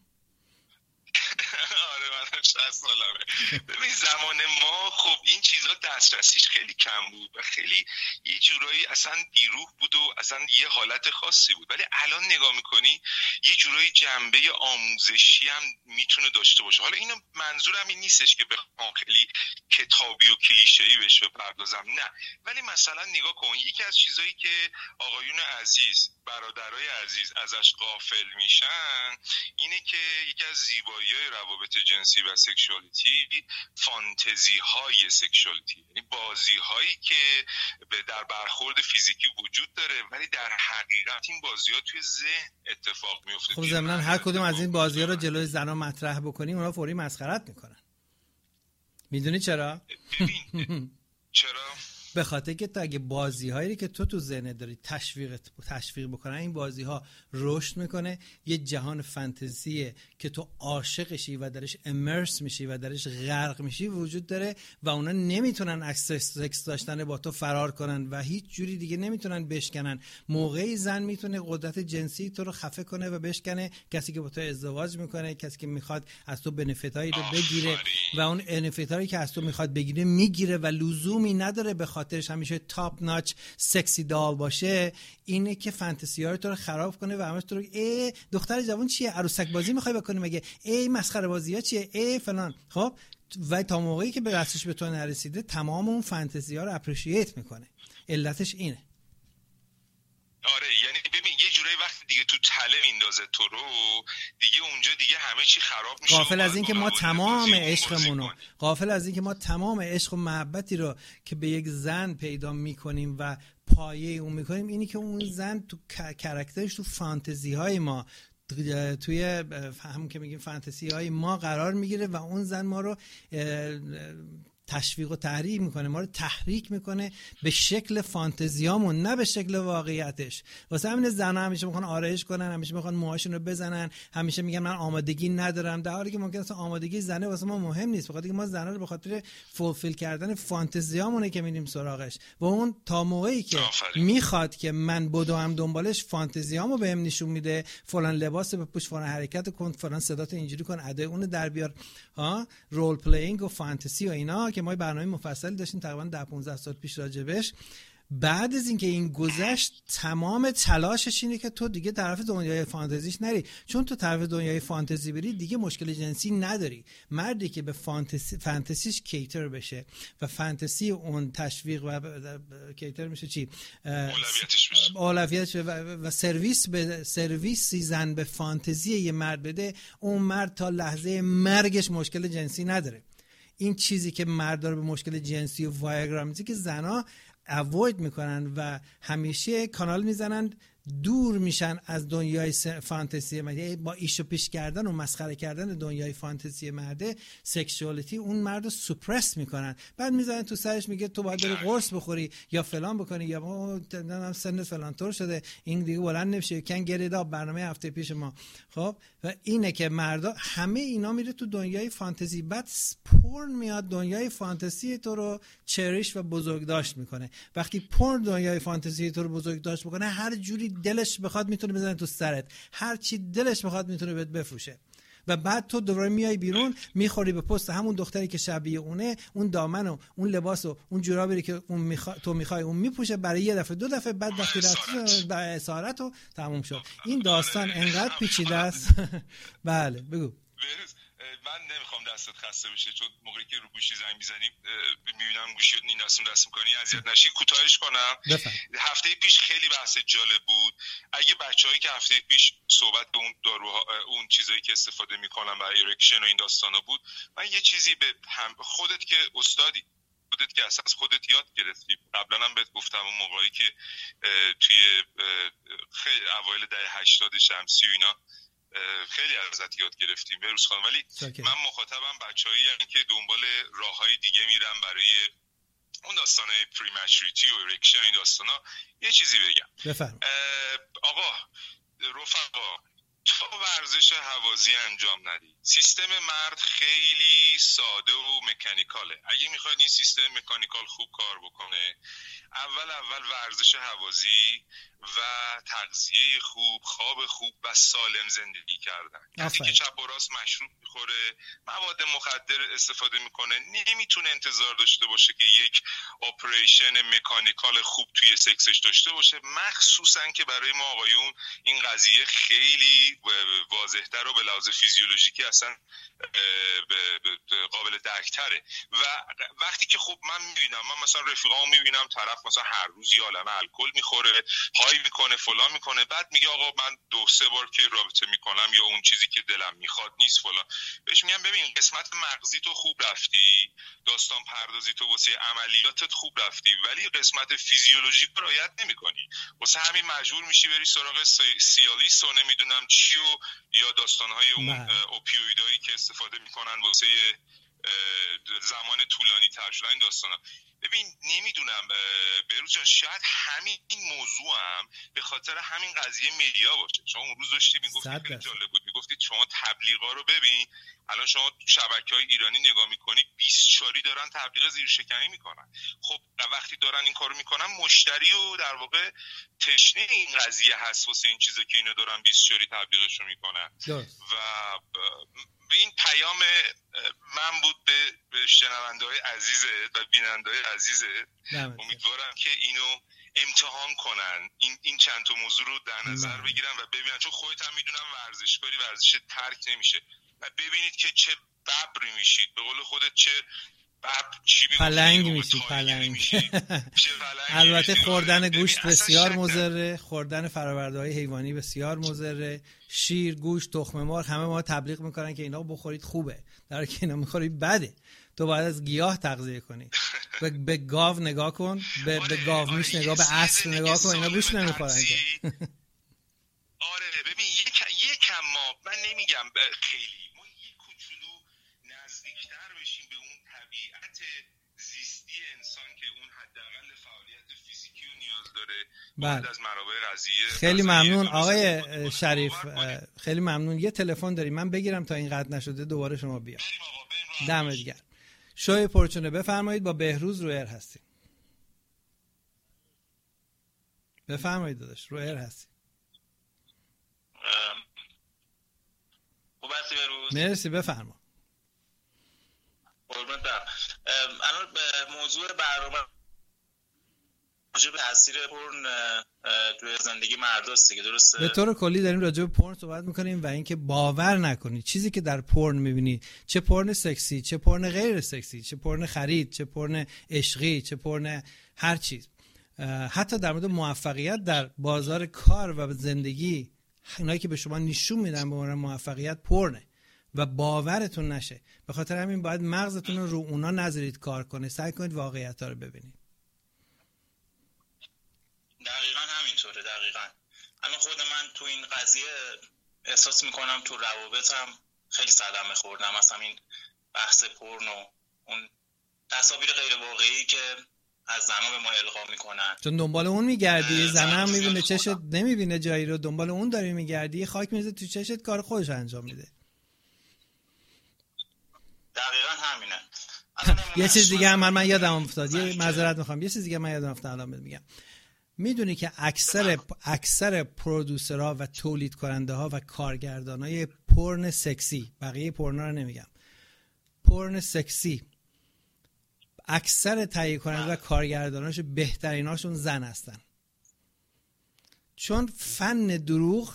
آره من 60 سالمه. ببین زمان ما خب این چیزا دسترسیش خیلی کم بود و خیلی یه جورایی اصلا بیروح بود و اصلا یه حالت خاصی بود، ولی الان نگاه میکنی یه جورایی جنبه آموزشی هم میتونه داشته باشه. حالا اینو منظورم این نیستش که بخوام خیلی کتابی و کلیشه‌ای بهش بپردازم، نه، ولی مثلا نگاه کن، یکی از چیزایی که آقایون عزیز، برادرای عزیز ازش غافل میشن اینه که یکی از زیبایی‌های روابط جنسی و سکشوالیتی فانتزی‌های سکشوالیتی، یعنی بازی‌هایی که در برخورد فیزیکی وجود داره ولی در حقیقت این بازی‌ها توی ذهن اتفاق میفته. خب ضمناً هر کدوم از این بازی‌ها رو جلوی زنا مطرح بکنیم اونا فوری مسخرت میکنن. میدونی چرا؟ ببین چرا؟ به خاطر که تا اگه بازی‌هایی که تو ذهنت داری تشویق بکنن، این بازی‌ها رشد میکنه، یه جهان فانتزیه که تو عاشقشی و درش امرس میشی و درش غرق میشی وجود داره و اونا نمیتونن اکسس سکس داشتن با تو فرار کنن و هیچ جوری دیگه نمیتونن بشکنن. موقعی زن میتونه قدرت جنسی تو رو خفه کنه و بشکنه، کسی که با تو ازدواج میکنه، کسی که میخواد از تو بنفیتایی رو بگیره و اون بنفیتایی که از تو میخواد بگیره میگیره و لزومی نداره به خاطرش همیشه تاپ ناچ سکسی دال باشه، اینه که فانتزی‌ها رو تو رو خراب کنه و همش تو رو دختر جوان چیه عروسک بازی میخوای بکنی، مگه مسخره بازی‌ها چیه فلان. خب و تا موقعی که به دستش به تو نرسیده تمام اون فانتزی‌ها رو اپریشییت میکنه. علتش اینه. آره یعنی ببین یه جورایی وقتی دیگه تو تله میندازه تو رو دیگه، اونجا دیگه همه چی خراب میشه. غافل از این که ما تمام عشقمونو، غافل از این که ما تمام عشق و محبتی رو که به یک زن پیدا میکنیم و پایه اون میکنیم، اینی که اون زن تو کاراکترش تو فانتزی های ما، توی هم که میگیم فانتزی های ما قرار میگیره و اون زن ما رو تشویق و تحریک میکنه، ما رو تحریک میکنه به شکل فانتزیامون نه به شکل واقعیتش. واسه همین زنا همیشه میخوان آرایش کنن، همیشه میخوان موهاشون رو بزنن، همیشه میگن من آمادگی ندارم، در حالی که ممکنه اصلا آمادگی زنه واسه ما مهم نیست، بخاطر اینکه ما زنا رو به خاطر فولفیل کردن فانتزیامونه که میریم سراغش و اون تا موقعی که میخواد که من بدوم دنبالش فانتزیامو بهم نشون میده، فلان لباس بپوش، فلان حرکت کن، فلان صداتو اینجوری کن، ادای اون در بیار، ها رول پلیینگ و فانتزی و اینا که ما برنامه مفصلی داشتیم تقریبا 10-15 سال پیش راجبش. بعد از اینکه این گذشت تمام تلاشش اینه که تو دیگه طرف دنیای فانتزیش نری، چون تو طرف دنیای فانتزی بری دیگه مشکل جنسی نداری. مردی که به فانتزیش کیتر بشه و فانتزی اون تشویق و کیتر میشه چی؟ اولویتش و سرویسی زن به فانتزی یه مرد بده، اون مرد تا لحظه مرگش مشکل جنسی نداره. این چیزی که مرد داره به مشکل جنسی و وایاگرا میزه که زنا اوید میکنن و همیشه کانال میزنن دور میشن از دنیای فانتزی مرده. با ایش و پیش کردن و مسخره کردن دنیای فانتزی مرده، سکشوالیتی اون مرد رو سوپرس میکنن. بعد میزنن تو سرش، میگه تو باید بری قرص بخوری یا فلان بکنی یا ما سن فلان طور شده این دیگه بلند نمیشه، کن گریدا برنامه هفته پیش ما. خب و اینه که مردا همه اینا میره تو دنیای فانتزی، بعد پورن میاد دنیای فانتزی تو رو چریش و بزرگداشت میکنه. وقتی پورن دنیای فانتزی تو رو بزرگداشت میکنه، هر جوری دلش بخواد میتونه بزنه تو سرت، هر چی دلش بخواد میتونه بهت بفروشه. و بعد تو دوباره میای بیرون میخوری به پست همون دختری که شبیه اونه، اون دامن و اون لباس و اون جورابی که اون تو میخوای اون میپوشه برای یه دفعه دو دفعه، بعد وقتی رفت به اسارت و تموم شد. این داستان انقدر پیچیده است. بله بگو. من نمیخوام دستت خسته بشه، چون موقعی که رو گوشی زنگ میزنیم میبینم گوشی این دست میکنی، اذیت نشی. کوتاهش کنم. هفته پیش خیلی بحث جالب بود. اگه بچه‌هایی که هفته پیش صحبت به اون داروها، اون چیزایی که استفاده میکنن برای ارکشن و این داستانا بود، من یه چیزی به خودت که استادی، خودت که اساس خودت یاد گرفتی، قبلا هم بهت گفتم اون موقعی که توی خیلی اوایل دهه 80 شمسی و اینا خیلی ازت یاد گرفتیم بروز خانم، ولی من مخاطبم بچه‌هایی هستن که دنبال راههای دیگه میرن برای اون داستانه پریمچوریتی و ارکشن این داستانا. یه چیزی بگم آقا رفقا، تا ورزش هوازی انجام ندید. سیستم مرد خیلی ساده و مکانیکاله. اگه میخواید این سیستم مکانیکال خوب کار بکنه، اول ورزش هوازی و تغذیه خوب، خواب خوب و سالم زندگی کردن. کسی که چپ و راست مشروب میخوره، مواد مخدر استفاده میکنه، نمیتونه انتظار داشته باشه که یک اپریشن مکانیکال خوب توی سکسش داشته باشه. مخصوصا که برای ما آقایون این قضیه خیلی واضح‌تر و به لحاظ فیزیولوژیکی اصلا قابل درک‌تره. و وقتی که خب من میبینم، من مثلا رفیقامو میبینم طرف مثلا هر روز یه عالمه الکل میخوره، های میکنه، فلان میکنه، بعد میگه آقا من 2-3 بار که رابطه میکنم یا اون چیزی که دلم میخواد نیست فلان. بهش میگم ببین قسمت مغزی تو خوب رفتی، داستان پردازی تو واسه عملیاتت خوب رفتی، ولی قسمت فیزیولوژیک رو رعایت نمیکنی. واسه همین مجبور میشی بری سراغ سیالیس و نمیدونم چی و یا داستانهای اون اوپیویدایی که استفاده میکنن واسه زمان طولانی تر شدن این داستانا. ببین نمیدونم بهروز جان، شاید همین موضوع هم به خاطر همین قضیه مدیا باشه. شما اون روز داشتی میگفتی خیلی جالب بود، میگفتی شما تبلیغا رو ببین، الان شما شبکه‌های ایرانی نگاه میکنی 24 دارن تبلیغ زیر شکمی میکنن. خب وقتی دارن این کارو میکنن، مشتری و در واقع تشنه این قضیه هست واسه این چیزا که اینا دارن 24 تبلیغشو میکنن. و این پیام من بود به شنونده‌های عزیزت و بیننده‌های عزیزت. امیدوارم که اینو امتحان کنن، این چند تا موضوع رو در نظر بگیرن و ببینن، چون خودت هم میدونم ورزشکاری ورزش ترک نمیشه، و ببینید که چه ببری میشید، به قول خودت چه پلنگ میشی پلنگ. البته خوردن گوشت بسیار مضره، خوردن فرآورده‌های حیوانی بسیار مضره، شیر، گوشت، تخم مرغ، همه ما تبلیغ میکنن که اینا بخورید خوبه، در حالی که اینا میخورید بده. تو باید از گیاه تغذیه کنی. به گاو نگاه کن، به گاومیش نگاه، به اسب نگاه کن، اینا گوشت نمیخورن که. آره ببین یکم ما، من نمیگم خیلی، ما یک کوچولو نزدیکتر بشیم به اون طبیعت زیستی انسان که اون حداقل فعالیت فیزیکی رو نیاز داره. بعد از منابع غذایی. خیلی ممنون آقای شریف، خیلی ممنون. یه تلفن داریم، من بگیرم تا این قطع نشده دوباره شما بیا. دمت گرم. شوی پرچونه بفرمایید، با بهروز رو ایر هستیم. بفرمایید داداش، رو ایر هستیم. خوب هستی بهروز؟ مرسی، بفرما. قربونت برم. الان موضوع برنامه راجع به تاثیر پورن توی زندگی مرداست دیگه، درسته؟ به طور کلی داریم راجع به پورن صحبت میکنیم و اینکه باور نکنید چیزی که در پورن میبینید، چه پورن سکسی، چه پورن غیر سکسی، چه پورن خرید، چه پورن عشقی، چه پورن هر چیز، حتی در مورد موفقیت در بازار کار و زندگی، اینایی که به شما نشون میدن به عنوان موفقیت پورنه و باورتون نشه. به خاطر همین باید مغزتون رو اونا نذارید کار کنه، سعی کنید واقعیت‌ها رو ببینید. دقیقاً همینطوره. دقیقاً الان خود من تو این قضیه احساس میکنم تو روابطم خیلی صدمه خوردم، مثلا این بحث پورن و اون تصاویر غیر واقعی که از زنها به ما القا میکنن، چون دنبال اون میگردی، زن هم میبینه چشت نمیبینه جایی رو، دنبال اون داری میگردی، خاک میزه تو چشت، کار خودش انجام میده. دقیقاً همینه. یه چیز دیگه هم من یادم افتاد، یه معذرت میخوام، یه چیز دیگه من یادم افتاد الان میگم. میدونی که اکثر پرودوسرها و تولید کننده ها و کارگردانای پورن سکسی، بقیه پورنا رو نمیگم، پورن سکسی، اکثر تهیه کننده و کارگرداناش بهتریناشون زن هستن. چون فن دروغ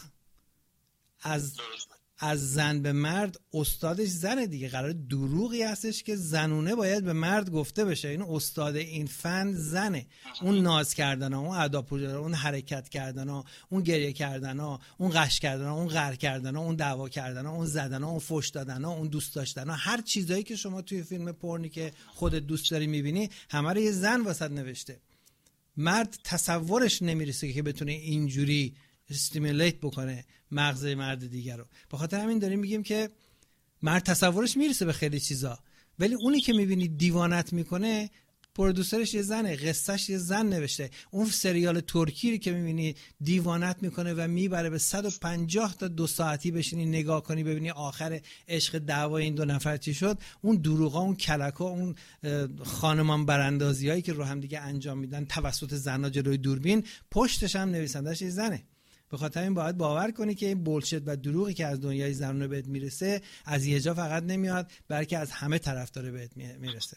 از زن به مرد استادش زنه دیگه، قرار دروغی هستش که زنونه باید به مرد گفته بشه. این استاد این فن زنه. اون ناز کردن ها، اون ادا پوزا، اون حرکت کردن ها، اون گریه کردن ها، اون قش کردن ها، اون غر کردن ها، اون دعوا کردن ها، اون زدن ها، اون فحش دادن ها، اون دوست داشتن ها، هر چیزایی که شما توی فیلم پورنی که خودت دوست داری میبینی، همه رو یه زن واسط نوشته. مرد تصورش نمیرسه که بتونه اینجوری استیمولیت بکنه مغز مرد دیگر رو. به خاطر همین داریم میگیم که مرد تصورش میرسه به خیلی چیزا، ولی اونی که میبینی دیوانت میکنه پرودوسرش یه زنه، قصهش یه زن نوشته. اون سریال ترکی که میبینی دیوانت میکنه و میبره به 150 تا 2 ساعتی بشینی نگاه کنی ببینی آخر عشق دعوای این 2 نفر چی شد، اون دروغا، اون کلکا، اون خانمان براندازی هایی که رو هم دیگه انجام میدن توسط زنا جلوی دوربین، پشتش هم نویسندش یه زنه. به خاطر این باید باور کنی که این بولشت و دروغی که از دنیای زنانه بهت میرسه از یه جا فقط نمیاد، بلکه از همه طرف داره بهت میرسه.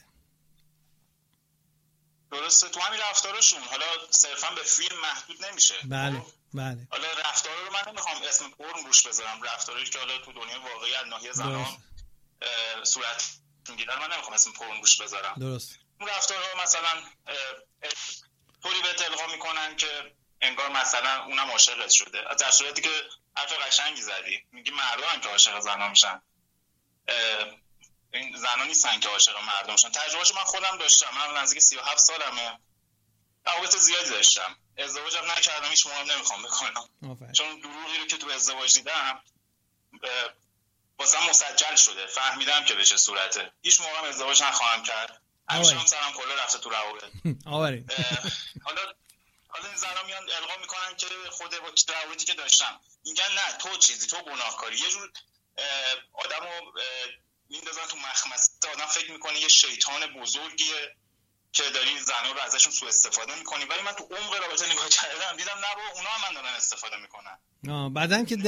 درسته. تو همین رفتارشون حالا صرفا به فیلم محدود نمیشه. بله بله. حالا رفتارا رو من نمیخوام اسم پورن روش بذارم، رفتاری که حالا تو دنیای واقعی از ناحیه زنان صورت میگیرن، من نمیخوام اسم پورن روش بذارم. درست. اون رفتارها مثلا طوری بهت القا میکنن که انگار مثلا اونم عاشقت شده، در صورتی که حرف قشنگی زدی، میگی مردان که عاشق زنا میشن، این زنا نیستن که عاشق مردم میشن. تجربهشو من خودم داشتم. من نزدیک 37 سالمه، روابط زیادی داشتم، ازدواجم نکردم، هیچ موقع نمیخوام بکنم، چون دروغی رو که تو ازدواج دیدم واسم مسجل شده، فهمیدم که به چه صورته، هیچ موقع ازدواج نخواهم کرد. همیشه هم سرم کلا رفته تو روابط. حالا این زنا میان القا میکنن که خود با روابطی که داشتم، میگن نه تو چیزی، تو گناهکاری، یه جور آدمو میندازن تو مخمصه. آدم فکر میکنه یه شیطان بزرگیه که داری زنا رو ازشون سوء استفاده میکنی، ولی من تو عمق رابطه نگاه کردم دیدم نه بابا، اونا هم من دارن استفاده میکنن. بعدن که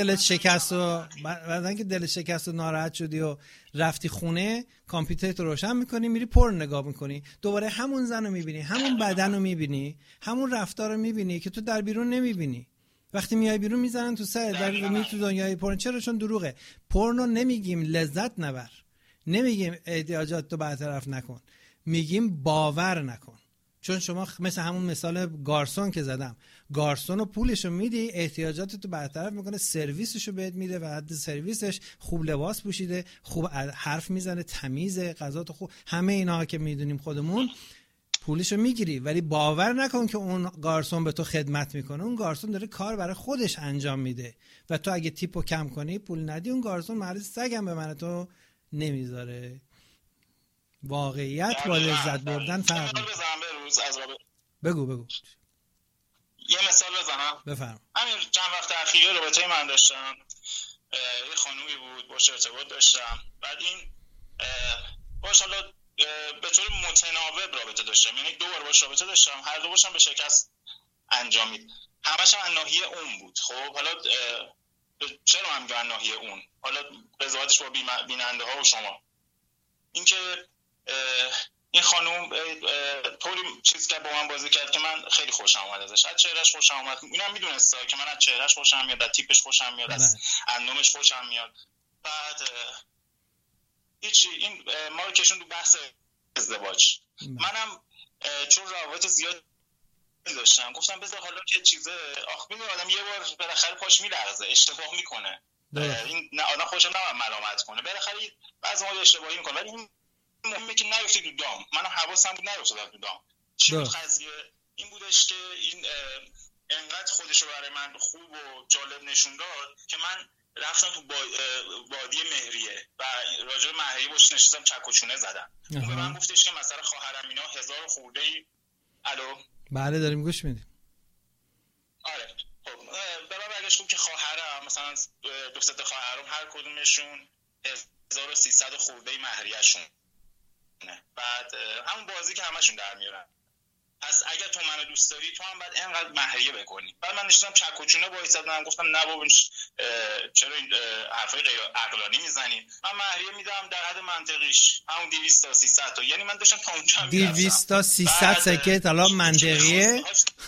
دلت شکست و ناراحت شدی و رفتی خونه، کامپیوترت رو روشن میکنی، میری پورن نگاه میکنی، دوباره همون زن رو میبینی، همون بدن رو میبینی، همون رفتار رو میبینی که تو در بیرون نمیبینی. وقتی میای بیرون میزنن تو سر در میای تو دنیای پورن. چرا؟ چون دروغه. پورن رو نمیگیم لذت نبر، نمیگیم احتیاجات تو برطرف نکن، میگیم باور نکن. چون شما مثل همون مثال گارسون که زدم، گارسون رو پولشو میدی، احتیاجاتتو برطرف میکنه، سرویسشو بهت میده و حد سرویسش خوب لباس پوشیده، خوب حرف میزنه، تمیزه، غذاتو خوب، همه اینا که میدونیم خودمون، پولشو میگیری. ولی باور نکن که اون گارسون به تو خدمت میکنه. اون گارسون داره کار برای خودش انجام میده و تو اگه تیپو کم کنی، پول ندی، اون گارسون مرد سگم به من تو نمیذاره. واقعیت با لذت بردن فرق میکنه. بگو. یه مثال بزنم. بفرم. همین چند وقت اخیر رابطه من داشتم، یه خانومی بود باش ارتباط داشتم، بعد این باش حالا به طور متناوب رابطه داشتم، یعنی 2 بار باش رابطه داشتم، هر دو باشم به شکست انجامید، همش هم ناحیه اون بود. خب حالا چرا هم میگن ناحیه اون؟ حالا قضاوتش با بیننده ها و شما، اینکه این خانم طوری چیز که با من بازی کرد که من خیلی خوشم اومد ازش. از چهرهش خوشم اومد. اینم میدونسته که من از چهرهش خوشم میاد، از تیپش خوشم میاد، از اندامش خوشم میاد. بعد هیچی این ما رو کشون تو بحث ازدواج. منم چون روابط زیاد داشتم گفتم بذار حالا که چیزه ببین آدم یه بار بالاخره پاش میلرزه، اشتباه میکنه. این نه آدم خودش نباید ملامت کنه، بالاخره بعضی موقع اشتباهی میکنه، ولی این مهمه که نیفتی تو دام. منم حواسم بود نیفتادم تو دام. چی بود قضیه؟ این بودش که این انقدر خودش رو برای من خوب و جالب نشون داد که من رفتم تو وادی مهریه و راجع به مهریه باش نشستم چک و چونه زدم. به من گفتش که مثلا خواهرم اینا 1000 خورده‌ای. الو بله داریم گوش میدیم. آره خب به من برگشت که خواهرم مثلا دو سه تا خواهرام هر کدومشون 1300 خورده مهریه‌شون. بعد همون بازی که همشون در میارن. پس اگر تو منو دوست داری تو هم باید اینقدر مهریه بکنی. بعد من نشستم چک و چونه وایسادم گفتم نه بابا چرا این حرفای غیر عقلانی میزنی؟ من مهریه میدم در حد منطقیش همون 200 تا 300 تا. یعنی من داشتم تا اونجا 200 تا 300 سکه طلا منطقیه.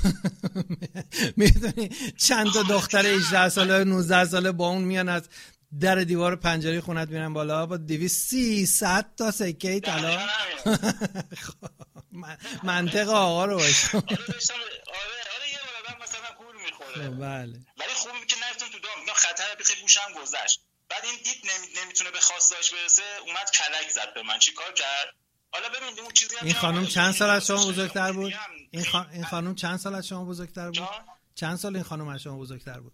میدونی چند تا دختر 18 ساله 19 ساله با اون میان از در دیوار پنجره خونت میرن بالا با 200 300 تا سکه طلا. منطق آقا رو باشه. آره یه بار مثلا گول میخوره. بله. ولی خوبه که نرفتم تو دام. اینا خطر بخیر گوشم گذشت. بعد این دید نمیتونه به خواستاش برسه، اومد کلک زد به من. چیکار کرد؟ حالا ببین اون چیزی این خانم چند سال از شما بزرگتر بود؟ این خانم چند سال از شما بزرگتر بود؟ چند سال این خانم از شما بزرگتر بود؟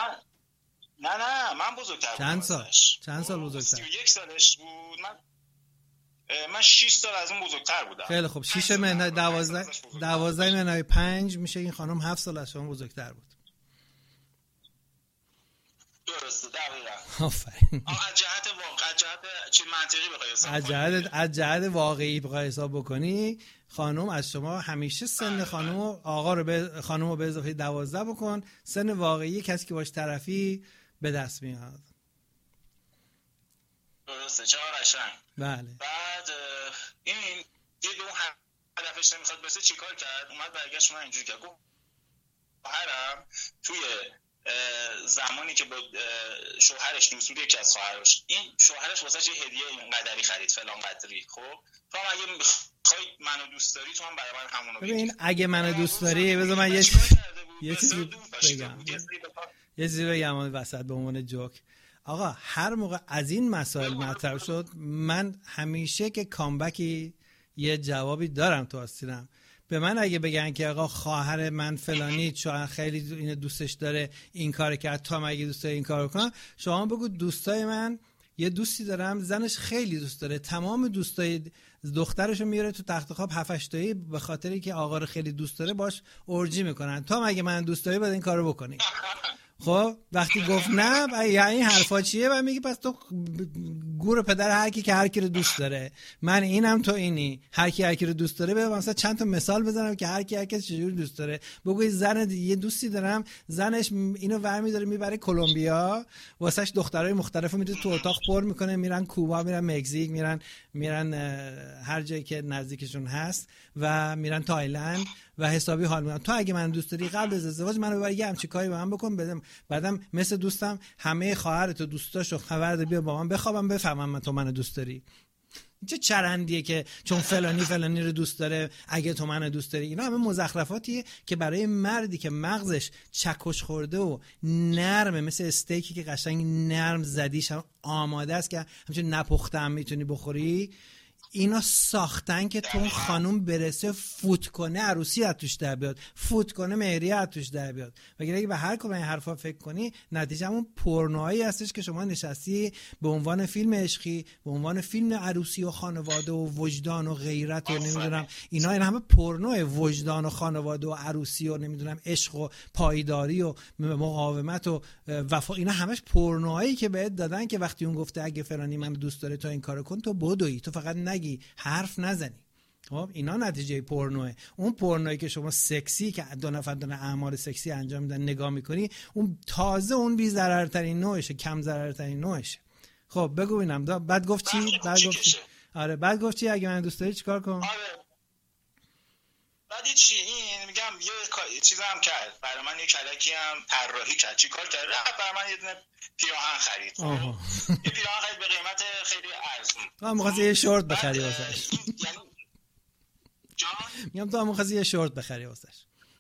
من بزرگتر بودم. چند سال بزرگتر؟ 31 سالش بود. من 6 سال از اون بزرگتر بودم. خیلی خوب. 6 مهنه 12 مهنه 5 میشه این خانم 7 سال از شما بزرگتر بود. درسته دقیقاً. آفرین. از جهت چه منطقی بخوای حساب از جهت واقعی بخوای حساب بکنی خانم از شما همیشه سن خانم و آقا رو به خانم رو به اضافه 12 بکن، سن واقعی کسی که باش طرفی به دست میاد. درسته چه قشنگ. بله. بعد این دید اون هدفش نمیخواد بسه چیکار کرد؟ اومد برگشت من اینجوری کرد گفت خواهرم توی زمانی که با شوهرش دوست بود یکی از خواهرش این شوهرش واسه یه هدیه اینقدری خرید فلان قدری. خب تو هم اگه میخوای منو دوست داری تو هم برای من همونو بگیر. ببین اگه منو دوست داری بذار من یه چیزی بگم وسط به عنوان جوک. آقا هر موقع از این مسائل مطرح شد من همیشه که کامبکی یه جوابی دارم تو آستینم. به من اگه بگن که آقا خواهر من فلانی چون خیلی اینو دوستش داره این کار کرد تو هم اگه دوست داری این کارو کن، شما بگو دوستای من یه دوستی دارم زنش خیلی دوست داره تمام دوستای دخترشو میاره تو تخت خواب 7-8 تایی به خاطری که آقا رو خیلی دوست داره باش اورجی میکنن. تو هم اگه من دوست داری باید این کارو بکنی. خب وقتی گفت نه یعنی این حرفا چیه و میگه پس تو گور پدر هر کی که هر کی رو دوست داره، من اینم تو اینی، هر کی هر کی رو دوست داره. ببین مثلا چند تا مثال بزنم که هر کی هر کی چجوری دوست داره. بگوی زن یه دوستی دارم زنش اینو ورمی داره میبره کلمبیا واسش دخترای مختلفو میده تو اتاق پر میکنه، میرن کوبا، میرن مکزیک، میرن هر جایی که نزدیکشون هست و میرن تایلند و حسابی حال میکنن. تو اگه من دوست داری قبل از ازدواج منو ببر یه همچین کاری با من بکن، بدم بعدم مثل دوستم همه خواهرت و دوستاشو خبر ده بیا با من بخوابم بفهمم من تو منو دوست داری. چه چرندیه که چون فلانی رو دوست داره اگه تو منو دوست داری. اینا همه مزخرفاتیه که برای مردی که مغزش چکش خورده و نرمه مثل استیکی که قشنگ نرم زدیش هم آماده است که همچون نپخته هم میتونی بخوری. اینا ساختن که تو خانوم برسه فوت کنه عروسی از توش در بیاد، فوت کنه مهریه از توش در بیاد. وگرنه اگه به هر کدوم این حرفا فکر کنی نتیجه همون پورنوهایی هستش که شما نشستی به عنوان فیلم عشقی، به عنوان فیلم عروسی و خانواده و وجدان و غیرت و نمیدونم اینا این همه پورنوه، وجدان و خانواده و عروسی و نمیدونم عشق و پایداری و مقاومت و وفا، اینا همش پورنوهایی که بهت دادن که وقتی اون گفته اگه فلانی منو دوست داره تو این کارو کن تو بدوی، تو فقط نگی حرف نزنی. خب اینا نتیجه پورنوه. اون پورنویی که شما سکسی که دو نفر دارن اعمال سکسی انجام میدن نگاه میکنی اون تازه اون بی ضررترین نوعشه، کم ضررترین نوعشه. خب بگو ببینم بعد گفت چی؟ بعد گفت چی؟ آره بعد گفت چی اگه من دوست داری چیکار کنم؟ آره بعد چی این میگم یه چیز هم کرد برای من، یه کلکی هم طراحی کرد. چیکار کرد؟ رفت برای من یه دونه پیراهن خرید. یه پیراهن خرید به قیمت خیلی ارزون. تو هم می‌خواستی یه شورت بخری واسش. یعنی جان میگم تو هم می‌خواستی یه شورت بخری واسش.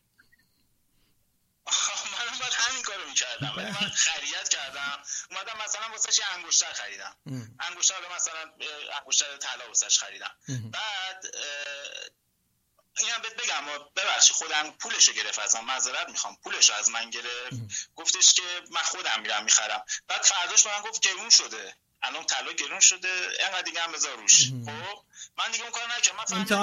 منم باید همین کارو می‌کردم. ولی من خرید کردم، اومدم مثلا واسش یه انگشتر خریدم. انگشتر مثلا انگشتر طلا واسش خریدم. بعد اینم بهت بگم، ببخشید خودم پولشو گرفت ازم، معذرت میخوام، پولشو از من گرفت، گفتش که من خودم میرم میخرم. بعد فرداش به من گفت گرون شده، الان طلا گرون شده، اینقدر دیگه هم بذار روش. خب من دیگه اون کارو نکردم.